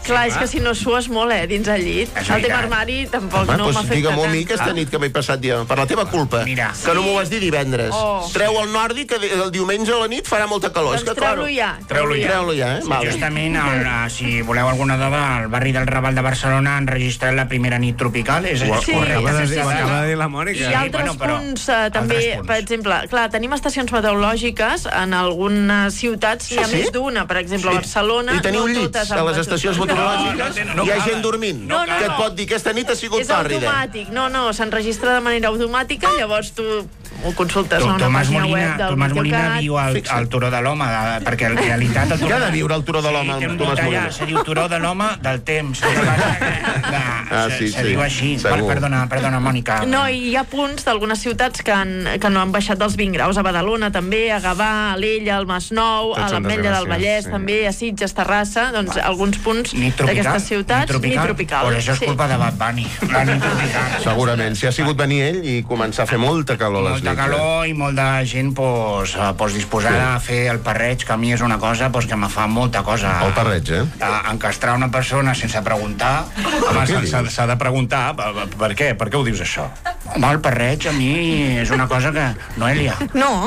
Clar, és que si no sues molt, eh, dins el llit. El tema armari tampoc no m'ha fet Digue-m'ho a mi aquesta nit que m'he passat dia, per la teva culpa, Mira. que no m'ho vas dir divendres. Oh. Treu el Nordi, que el diumenge a la nit farà molta calor. Doncs treu-lo ja. Treu-lo ja. Treu-lo ja, eh? Sí, Vale. justament, el, si voleu alguna dada, al barri del Raval de Barcelona han registrat la primera nit tropical. És, és Sí, correcte. sí, sí, sí. Acaba de dir la Mònica. I altres bueno, però- punts, eh, també, altres punts. per exemple, clar, tenim estacions meteorològiques en algunes ciutats, n'hi ha Ah, sí? més d'una, per exemple, a Barcelona. I teniu no llits totes a amb les estacions meteorològiques. meteorològiques? No, no, no Hi ha cal. gent dormint No, no, que et no. pot dir aquesta nit ha sigut És tòrrida. automàtic, no, no, s'enregistra de manera automàtica, llavors tu ho consultes a una Tomàs pàgina Molina, web del Tomàs Molina Meteocat. viu al, al Turó de l'Home, de- perquè en realitat... El Què ha de viure al Turó de l'Home, Sí, té un Tomàs dubte allà, Molina? se diu Turó de l'Home del temps. El que passa que- que Ah, se, sí, se sí, diu així. Per, segur. perdona, perdona, Mònica. No, i hi ha punts d'algunes ciutats que, han, que no han baixat dels vint graus. A Badalona també, a Gavà, a l'Ella, al Masnou, Tots a són l'Ametlla del desgràcies, Vallès sí. també, a Sitges, Terrassa, doncs alguns punts Nit tropical. d'aquestes ciutats, Nit tropical. nit tropical. Pues això és sí. culpa de Bad Bunny. La nit tropical. Segurament, si ha sigut venir ell i començar a fer molta calor a les Molta nits. calor i molta gent pues, eh, pues, disposada a fer el parreig, que a mi és una cosa pues, que me fa molta cosa. El parreig, eh? A encastrar una persona sense preguntar. Home, s'ha- s'ha s'ha de preguntar per, per què? Per què ho dius, això? Home, el parreig a mi és una cosa que... Noelia. No.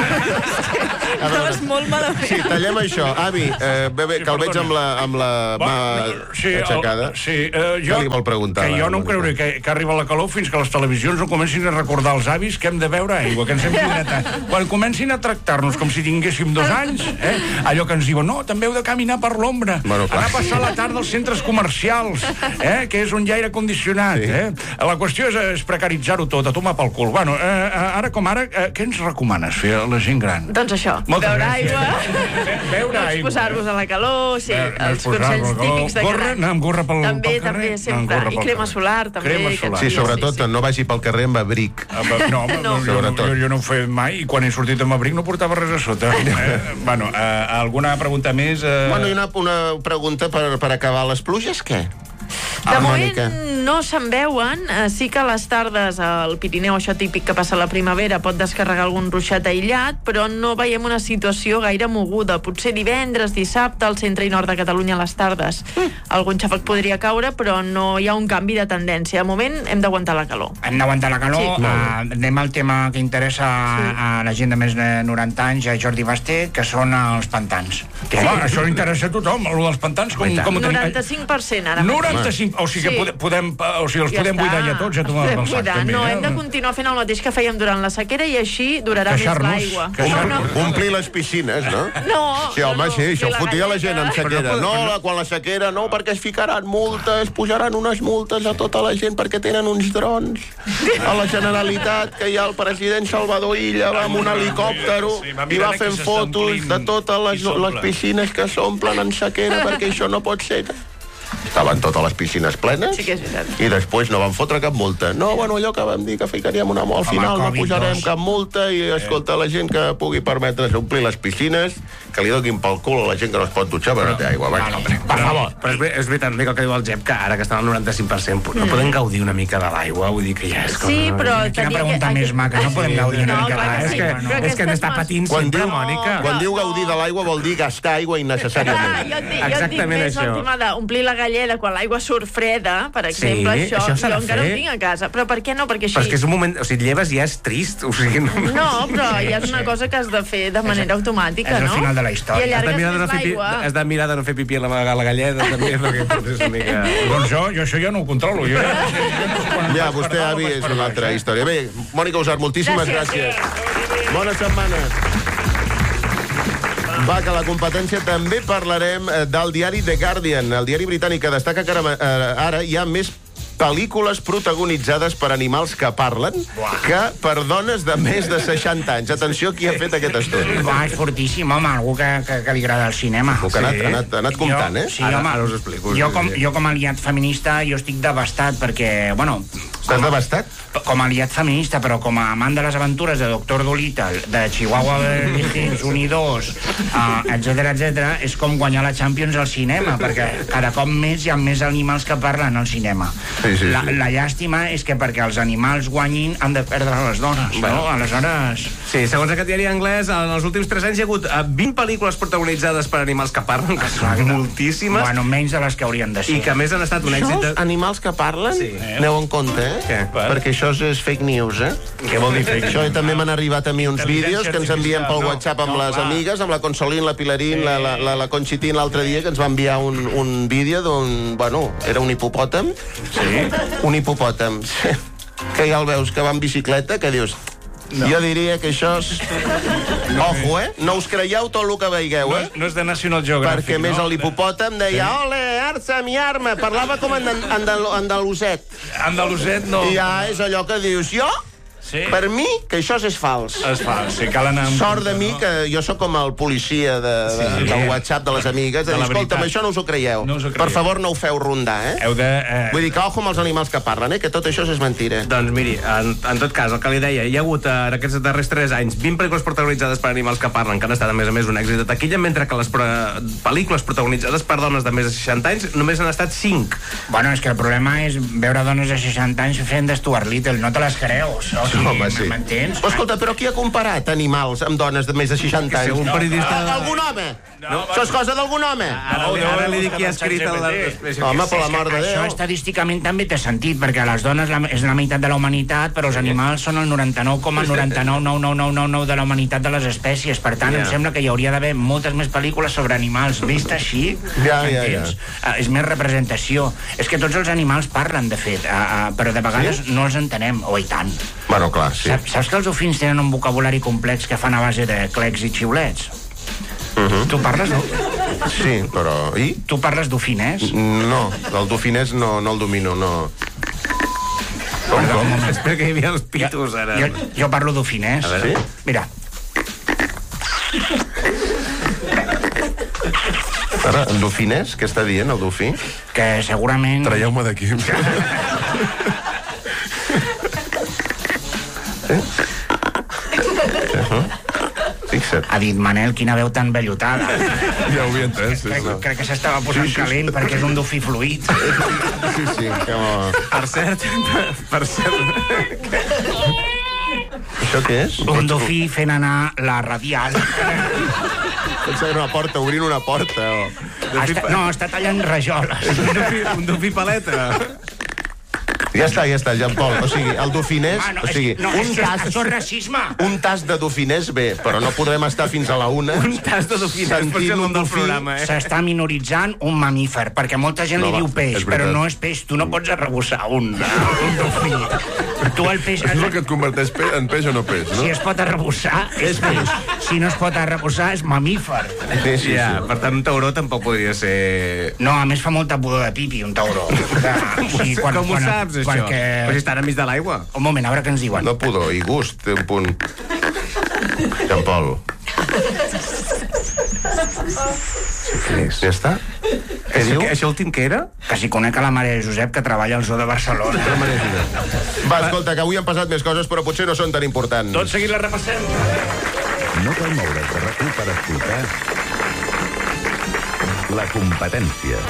Estaves molt malament. Sí, tallem això. Avi, eh, bé, bé, que el veig amb la, amb la mà Sí, el, aixecada. sí eh, jo, Què li vol preguntar? que jo no em Mònica? creuré que, que arriba la calor fins que les televisions no comencin a recordar als avis que hem de beure aigua, que ens hem d'hidratar. Quan comencin a tractar-nos com si tinguéssim dos anys, eh? Allò que ens diuen, no, també heu de caminar per l'ombra, Bueno, clar. anar a passar la tarda als centres comercials, eh? Que és un aire condicionat. Sí. Eh? La qüestió és, és precaritzar-ho tot, a tomar pel cul. Bueno, eh, ara com ara, eh, què ens recomanes fer a la gent gran? Doncs això, Moltes beure gràcies. aigua, Beure no aigua. exposar-vos a la calor, sí, Eh, no els exposar-vos consells a la calor. típics de Gorra, gran. anar amb gorra pel- també, pel carrer? també, Anar amb sempre. gorra I pel crema carrer. solar, també. Crema aquests solar. Sí, dies, sobretot, sí, sí. no vagi pel carrer amb abric. Ah, va- No, no, No. no, jo, Sobretot. jo, jo no ho he fet mai i quan he sortit amb abric no portava res a sota. Eh, bueno, eh, alguna pregunta més? Eh... Bueno, i una, una pregunta per, per acabar. Les pluges, què? De Ah, moment Mònica. no se'n veuen, eh, sí que a les tardes al Pirineu, això típic que passa a la primavera, pot descarregar algun ruixat aïllat, però no veiem una situació gaire moguda. Potser divendres, dissabte, al centre i nord de Catalunya a les tardes. Mm. Algun xàfec podria caure, però no hi ha un canvi de tendència. De moment hem d'aguantar la calor. Hem d'aguantar la calor. Sí. Uh, anem al tema que interessa sí. a la gent de més de noranta anys, a Jordi Basté, que són els pantans. Sí. Home, això interessa a tothom, el dels pantans, com, com ho tenim? noranta-cinc per cent ara. noranta-cinc, o sigui que Sí. podem, podem, o sigui, els Ja podem està. buidar ja tots, ja tomar Podem pel sac, buidar. també. No, eh? hem de continuar fent el mateix que fèiem durant la sequera i així durarà més Queixar-nos, l'aigua. queixar-nos. Omplir les piscines, no? No, Sí, home, no, sí, això la ho fotia la gent amb galleta. sequera. No, la, quan la sequera, no, perquè es ficaran multes, pujaran unes multes a tota la gent perquè tenen uns drons. A la Generalitat, que hi ha el president Salvador Illa, va amb un helicòpter Sí, va i va mirant fent que s'està fotos omplint de totes les, i s'omple. les piscines que s'omplen en sequera, perquè això no pot ser. Estaven totes les piscines plenes Sí que és veritat. i després no van fotre cap multa. No, bueno, allò que vam dir que ficaríem una multa, al Home, final no Covid posarem dos. cap multa i, escolta, la gent que pugui permetre's omplir les piscines, que li donin pel cul a la gent que no es pot dutxar perquè no té aigua. Va, per favor. Però és, ver- és veritat, Mica, el que diu el Jep, que ara que estan al noranta-cinc per cent no podem gaudir una mica de l'aigua, vull dir que ja és com... Sí, però Quina tenia pregunta que- més maca, no podem gaudir una No, mica de clar que l'aigua. sí, És que, però és que aquestes n'està mas- patint Quan sempre, diu, Mònica. quan diu gaudir de l'aigua vol dir gastar aigua Ah, innecessàriament. jo et dic, jo et dic Exactament més el això. tema d'omplir la galleda quan l'aigua surt freda, per exemple, Sí, això, això s'ha jo de encara fer. ho tinc a casa. Però per què no? Perquè així... Però és que és un moment... O sigui, lleves i ja és trist. O sigui, no... No, però ja és una cosa que has de fer de manera automàtica, és el no? final de la història. I Has de, allargues mirar de no més fer pi... l'aigua. has de mirar de no fer pipí a la, a la galleda, també, perquè potser és una mica... Doncs jo, jo això ja no ho controlo. Jo ja no sé, jo no sé quan Ja, vaig per vostè, dalt o avi, vaig és per una baix, altra eh? història. Bé, Mònica Usart, moltíssimes gràcies. Bona setmana. Va, que a la competència també parlarem eh, del diari The Guardian, el diari britànic, que destaca que ara, eh, ara hi ha més pel·lícules protagonitzades per animals que parlen que per dones de més de seixanta anys. Atenció, qui ha fet aquest estudi. Va, és fortíssim, home, algú que, que, que li agrada el cinema. Que ha anat, ha anat, ha anat comptant, eh? Sí, Ara- home, ara us explico, jo, sí, com, sí. jo com a aliat feminista jo estic devastat perquè, bueno, Estàs devastat? Com a aliat feminista, però com a amant de les aventures de Doctor Dolittle, de Chihuahua Beverly Hills un i dos, uh, etcètera, etcètera, és com guanyar la Champions al cinema, perquè cada cop més hi ha més animals que parlen al cinema. Sí, sí, la, sí. la llàstima és que perquè els animals guanyin han de perdre les dones, bueno. no? Aleshores... Sí, segons aquest diari anglès, en els últims tres anys hi ha hagut vint pel·lícules protagonitzades per animals que parlen, que són moltíssimes. Bueno, menys de les que haurien de ser. I que a més han estat un èxit de... Animals que parlen? Sí. Aneu en compte, eh? Què? Perquè això és fake news, eh? Què vol dir fake news? Això també m'han arribat a mi uns vídeos que ens envien pel No, WhatsApp amb no, les clar. amigues, amb la Consolín, la Pilarín, Sí. la, la, la, la Conchitín l'altre dia, que ens va enviar un, un vídeo d'un... Bueno, era un hipopòtam. Sí? Un hipopòtam. Que ja el veus, que va en bicicleta, que dius... No. Jo diria que això és... Ojo, eh? No us creieu tot el que veigueu, eh? No, no és de National Geographic, Perquè més no? l'hipopòtam deia Sí. ole, arça, mi arma, parlava com andal andal andaluset. Andaluset no. I ja és allò que dius, jo, Sí. per mi, que això és fals. És fals, sí, cal anar amb Sort de compte, mi no? que jo sóc com el policia de, de, Sí. del WhatsApp de les amigues, de De dir, la escolta'm, veritat. això no us ho creieu. No us ho creieu. Per favor, no ho feu rondar, eh? Heu de... Eh... Vull dir que ojo amb els animals que parlen, eh? Que tot això és mentira. Doncs miri, en, en tot cas, el que li deia, hi ha hagut eh, en aquests darrers tres anys vint pel·lícules protagonitzades per animals que parlen, que han estat a més a més un èxit de taquilla, mentre que les pro pel·lícules protagonitzades per dones de més de seixanta anys només han estat cinc. Bueno, és que el problema és veure dones de seixanta anys fent de Stuart Little, no te les creus. O sigui, Home, sí. m'entens? Però escolta, però qui ha comparat animals amb dones de més de seixanta anys? un periodista... Ah, algun home? No, Això és cosa d'algun home? Ara, ara, ara li dic qui ha escrit el... Home, per la mort de Això Déu. estadísticament també té sentit, perquè les dones la, és la meitat de la humanitat, però els animals són el noranta-nou coma noranta-nou nou nou nou nou nou de la humanitat de les espècies. Per tant, Ja. em sembla que hi hauria d'haver moltes més pel·lícules sobre animals. Vist així, Ja, ja, entens? Ah, és més representació. És que tots els animals parlen, de fet, ah, ah, però de vegades Sí? no els entenem. Oh, i tant. Bueno, clar, sí. Saps, saps que els dofins tenen un vocabulari complex que fan a base de clecs i xiulets? Uh-huh. Tu parles, no? Sí, però... I? Tu parles dofinès? No, el dofinès no, no el domino, no. Com, com? Espera que hi havia els pitos, ara. Jo, jo parlo dofinès. A veure. Sí? Mira. Ara, en dofinès, què està dient, el dofí? Que segurament... Traieu-me d'aquí. Eh? Uh-huh. Fixa't. Ha dit Manel, quina veu tan vellotada. Ja ho havia entès, sí, Crec, sí. crec que s'estava posant Sí, sí, sí. calent perquè és un dofí fluid. Sí, sí, que... Per cert, per cert... Això què és? Un dofí fent anar la radial. Pensa que era una porta, obrint una porta. O... Està, no, està tallant rajoles. Un dofí, un dofí paleta. Ja està, ja està, Jean Paul. O sigui, el dofinès... Ah, no, o sigui, és, no, un és que tas... això és racisme. Un tas de dofinès bé, però no podrem estar fins a la una. Un tas de dofinès, pot ser el nom del programa, eh? S'està minoritzant un mamífer, perquè molta gent No, li va, diu peix, és veritat. però no és peix. Tu no pots arrebossar un, un dofí. Tu el peix... És el que et converteix pe en peix o no peix, no? Si es pot arrebossar, és peix. Si no es pot arrebossar, és mamífer. Sí, sí, Ja, sí. per tant, un tauró tampoc podria ser... No, a més fa molta pudor de pipi, un tauró. O sigui, Com ho saps, això? Quan que... Però si estan enmig de l'aigua. Un moment, a veure què ens diuen. No pudor, i gust, té un punt. Jean Paul. Ja està? Què Això, diu? això últim què era? Que si conec a la Maria Josep, que treballa al Zoo de Barcelona. Va, escolta, que avui han passat més coses, però potser no són tan importants. Tot seguit la repassem. No cal moure's de RAC u per escoltar La Competència.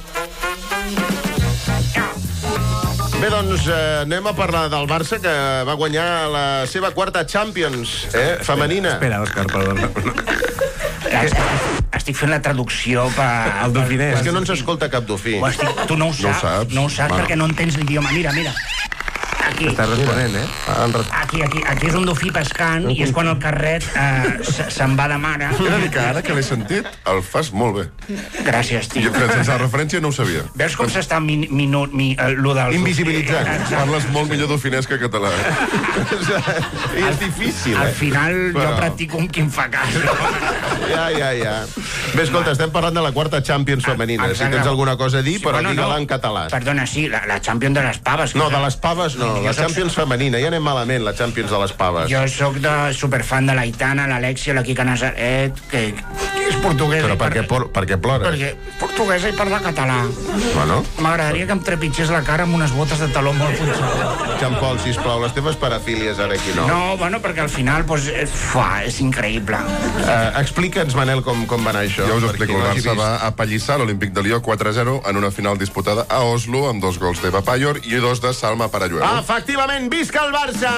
Bé, doncs eh, anem a parlar del Barça, que va guanyar la seva quarta Champions, eh, femenina. Espera, Òscar, perdona. Estic fent la traducció per... El dofinès. És que no ens escolta cap dofí. Ho estic... Tu no ho saps, No ho saps. no ho saps Va. perquè no entens l'idioma. Mira, mira. Aquí. Estàs responent, eh? Aquí, aquí, aquí és un dofí pescant i és quan el carret eh, se- se'n va de mare. He de dir que ara que l'he sentit, el fas molt bé. Gràcies, tio. Jo que sense la referència no ho sabia. Veus com s'està min, minu, mi, eh, lo del... Invisibilitzant. Exacte. Parles molt millor d'ofinès que català. I és difícil, Al eh? final jo Però- practico un qui em fa cas. Ja, ja, ja. Bé, escolta, estem parlant de la quarta Champions femenina. Si Exacte. tens alguna cosa a dir, Sí, però bueno, digue-la no. en català. Perdona, sí, la, la Champions de les paves. No, de les paves no. Jo La soc- Champions femenina. Ja anem malament, la Champions de les paves. Jo sóc de superfan de l'Aitana, l'Alexia, la Quica Nazaret, que... És portuguesa. Però per què, por, per què plores? Perquè és portuguesa i parla català. Bueno. M'agradaria que em trepitgés la cara amb unes botes de taló molt punxades. Jean Paul, sisplau, les teves parafílies ara aquí no. No, bueno, perquè al final pues, és, fa, és increïble. Uh, Explica'ns, Manel, com, com va anar això. Jo us explico. El Barça va apallissar l'Olímpic de Lió quatre a zero en una final disputada a Oslo amb dos gols d'Eva Payor i dos de Salma Paralluelo. Efectivament, visca el Barça!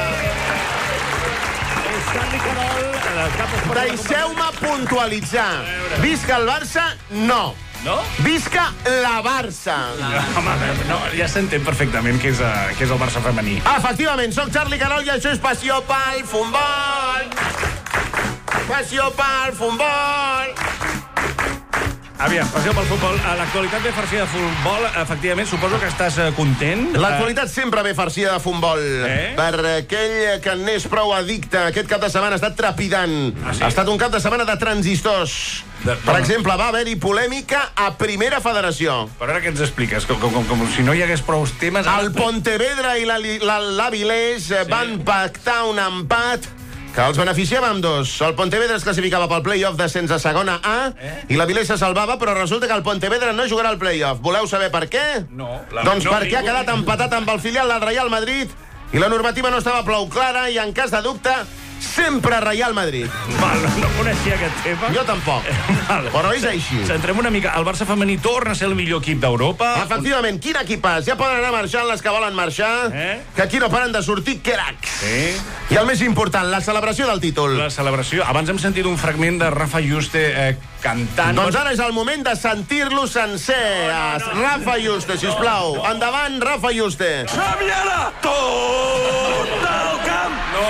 Deixeu-me puntualitzar. Visca el Barça? No. No? Visca la Barça. No, home, no, ja s'entén perfectament què és, uh, què és el Barça femení. Efectivament, sóc Charlie Carol i això és Passió pel Futbol. Passió pel Futbol. Aviam, passió pel futbol. A l'actualitat ve farcida de futbol. Efectivament, suposo que estàs uh, content. L'actualitat sempre ve farcida de futbol. Eh? Per aquell que n'és prou addicte, aquest cap de setmana ha estat trepidant. Ah, sí? Ha estat un cap de setmana de transistors. De, per bueno. exemple, va haver-hi polèmica a Primera Federació. Però ara què ens expliques? Com, com, com, com si no hi hagués prou temes... Ara... El Pontevedra i l'Avilés sí. van pactar un empat que els beneficiava amb dos. El Pontevedra es classificava pel play-off descens a segona A eh? i l'Avilés se salvava, però resulta que el Pontevedra no jugarà al play-off. Voleu saber per què? No. La... Doncs no, perquè ha quedat empatat amb el filial del Real Madrid i la normativa no estava prou clara i en cas de dubte sempre Real Madrid. Val, no coneixia aquest tema. Jo tampoc. Val. Però és així. Centrem una mica. El Barça femení torna a ser el millor equip d'Europa. Efectivament. Quin equipàs? Ja poden anar marxant les que volen marxar, eh? que aquí no paren de sortir cracs. Sí. I el més important, la celebració del títol. La celebració. Abans hem sentit un fragment de Rafa Juste eh, cantant. Doncs ara és el moment de sentir-lo sencer. No, no, no. Rafa Juste, sisplau. No. Endavant, Rafa Juste. Xaviera! Tot el camp! No.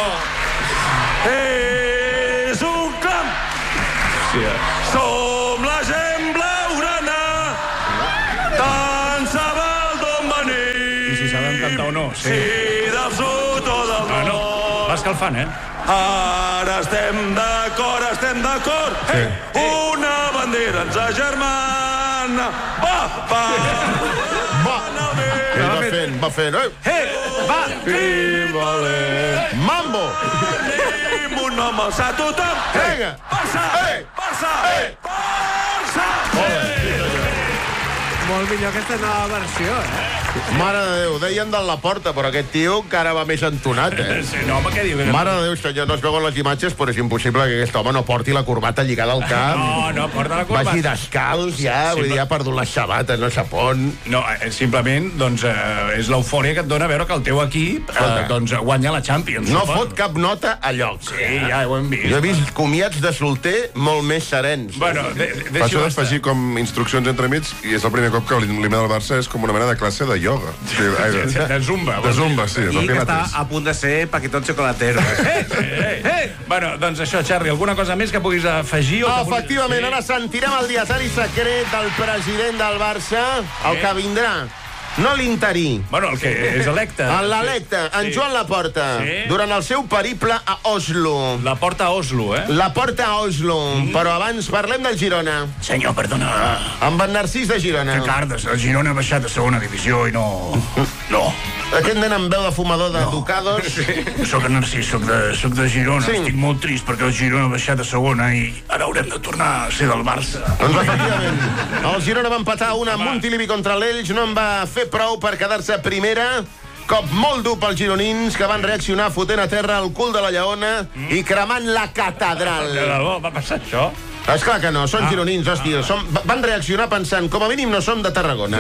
És un camp. Sí, eh? Som la gent blaugrana. Tant se val d'on venim. I si sabem cantar o no. Sí, sí del sud o del nord. No, no. Va escalfant, eh? Ara estem d'acord, estem d'acord. Sí. Una bandera ens agermana. Va, va. Va. Va fent, va fent. Eh, va. Vale. Mambo. Un home alça tothom. Vinga. Barça. Barça. Barça. Molt millor aquesta nova versió, eh? Mare de Déu, deien de la porta, però aquest tio encara va més entonat, eh? Sí, no, home, què diu? Mare de Déu, senyor, no es veuen les imatges, però és impossible que aquest home no porti la corbata lligada al cap. No, no porta la corbata. Vagi descalç, ja, sí, vull dir, ha perdut les sabates, no sap on. No, simplement, doncs, eh, és l'eufòria que et dona veure que el teu equip eh, doncs, guanya la Champions. No suposo. Fot cap nota a lloc. Sí, ja ho hem vist. Jo he vist comiats de solter molt més serens. Bueno, de, de, Això d'afegir com instruccions entremig, i és el primer cop que l'himne del Barça és com una mena de classe de ioga. Sí, de, de zumba. De zumba, sí. I que està a punt de ser paquetón xocolatero. Eh, eh, eh. Bueno, doncs això, Charlie, alguna cosa més que puguis afegir? O ah, que efectivament, puguis... ara sentirem el dietari secret del president del Barça, el que vindrà. No l'interí. Bueno, el que és electe. L'electe, en Joan Laporta, sí. durant el seu periple a Oslo. La porta a Oslo, eh? La porta a Oslo. Mm. Però abans parlem del Girona. Senyor, perdona. Amb en Narcís de Girona. Ricardes, el Girona ha baixat a segona divisió i no... No. Aquest nen amb veu de fumador de no. Ducados. Sí. Soc en Narcís, soc de, soc de Girona. Sí. Estic molt trist perquè el Girona ha baixat a segona i ara haurem de tornar a ser del Barça. Doncs efectivament. El Girona va empatar una amb Montilivi contra l'Elx, no en va fer prou per quedar-se primera. Cop molt dur pels gironins, que van reaccionar fotent a terra el cul de la Lleona mm. i cremant la catedral. De debò, va passar això? Esclar que no, són ah, gironins, hòstia. Ah, som, van reaccionar pensant, com a mínim no som de Tarragona.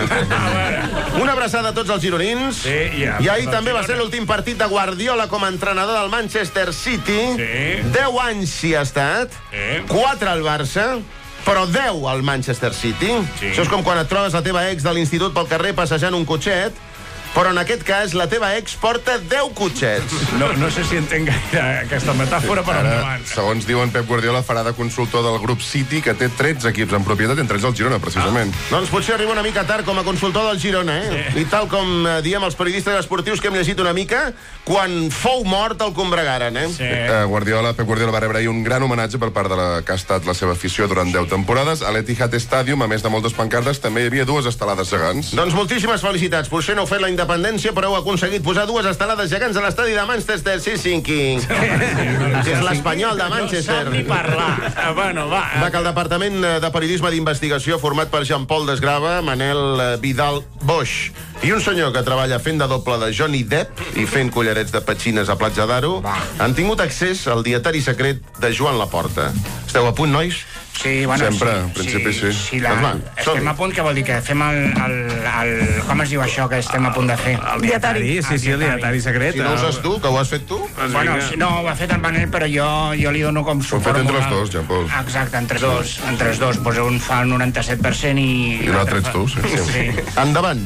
Una abraçada a tots els gironins. Sí, ja, I ahir també va ser l'últim partit de Guardiola com a entrenador del Manchester City. Sí. Deu anys s'hi ha estat. Sí. Quatre al Barça. Però deu al Manchester City. Sí. Això és com quan et trobes la teva ex de l'institut pel carrer passejant un cotxet, però en aquest cas la teva ex porta deu cotxets. No, no sé si entenc gaire aquesta metàfora, però endavant. Segons diuen, Pep Guardiola farà de consultor del grup City, que té tretze equips en propietat, entre ells el Girona, precisament. Ah. Doncs potser arriba una mica tard com a consultor del Girona, eh? Sí. I tal com eh, diem els periodistes esportius que hem llegit una mica, quan fou mort el combregaren, eh? Sí. Eh, Guardiola, Pep Guardiola va rebre ahir un gran homenatge per part de la que ha estat la seva afició durant deu temporades. A l'Etihad Stadium, a més de moltes pancartes, també hi havia dues estelades gegants. Doncs moltíssimes felicitats. Potser no heu fet la independència independència, però heu aconseguit posar dues estelades gegants a l'estadi de Manchester City King. Que és l'Espanyol de Manchester. No sap ni parlar. Ah, bueno, va. Va, que el Departament de Periodisme d'Investigació, format per Jean-Paul Desgrava, Manel Vidal Boix i un senyor que treballa fent de doble de Johnny Depp i fent collarets de petxines a Platja d'Aro, han tingut accés al dietari secret de Joan Laporta. Esteu a punt, nois? Sí, bueno, Sempre, sí, en principi sí. sí la, Doncs va, estem a punt, que vol dir que fem el, el, el... Com es diu això que estem a punt de fer? El dietari. Sí, sí, el dietari secret. Si no ho saps tu, que ho has fet tu? Bueno, no, ho ha fet el Manel, però jo, jo li dono com suport. Ho hem fet entre moral. els dos, Jean-Paul. Exacte, entre dos. Entre els dos. Pues un fa el noranta-set per cent i... I l'altre ets tu, sí. Sí. Endavant.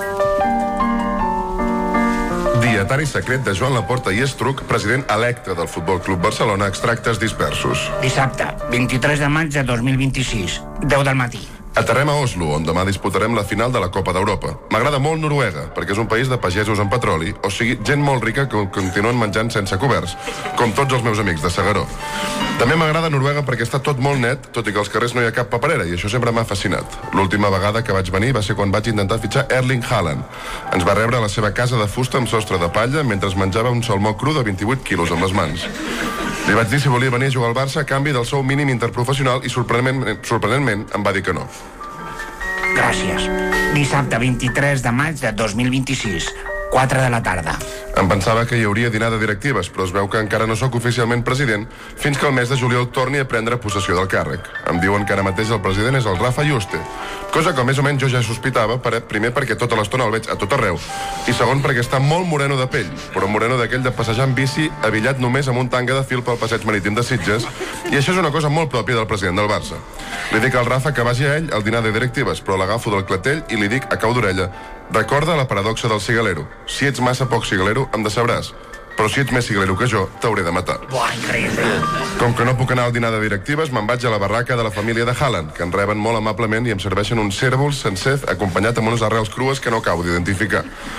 Dietari secret de Joan Laporta i Estruc, president electe del Futbol Club Barcelona, extractes dispersos. Dissabte, vint-i-tres de maig de dos mil vint-i-sis, deu del matí. Aterrem a Oslo, on demà disputarem la final de la Copa d'Europa. M'agrada molt Noruega, perquè és un país de pagesos amb petroli, o sigui, gent molt rica que continuen menjant sense coberts, com tots els meus amics de Segaró. També m'agrada Noruega perquè està tot molt net, tot i que als carrers no hi ha cap paperera, i això sempre m'ha fascinat. L'última vegada que vaig venir va ser quan vaig intentar fitxar Erling Haaland. Ens va rebre a la seva casa de fusta amb sostre de palla mentre menjava un salmó cru de vint-i-vuit quilos amb les mans. Li vaig dir si volia venir a jugar al Barça a canvi del sou mínim interprofessional i sorprenentment, sorprenentment em va dir que no. Gràcies. Dissabte, vint-i-tres de maig de dos mil vint-i-sis, quatre de la tarda. Em pensava que hi hauria dinar de directives, però es veu que encara no sóc oficialment president fins que el mes de juliol torni a prendre possessió del càrrec. Em diuen que ara mateix el president és el Rafa Juste, cosa que més o menys jo ja sospitava, per, primer perquè tota l'estona el veig a tot arreu, i segon perquè està molt moreno de pell, però moreno d'aquell de passejar en bici abillat només amb un tanga de fil pel passeig marítim de Sitges, i això és una cosa molt pròpia del president del Barça. Li dic al Rafa que vagi a ell al dinar de directives, però l'agafo del clatell i li dic a cau d'orella: recorda la paradoxa del cigalero. Si ets massa poc cigalero, em decebràs. Però si ets més cigalero que jo, t'hauré de matar. Buah, increïble. Com que no puc anar al dinar de directives, me'n vaig a la barraca de la família de Haaland, que em reben molt amablement i em serveixen un cérvol sencer acompanyat amb unes arrels crues que no acabo d'identificar.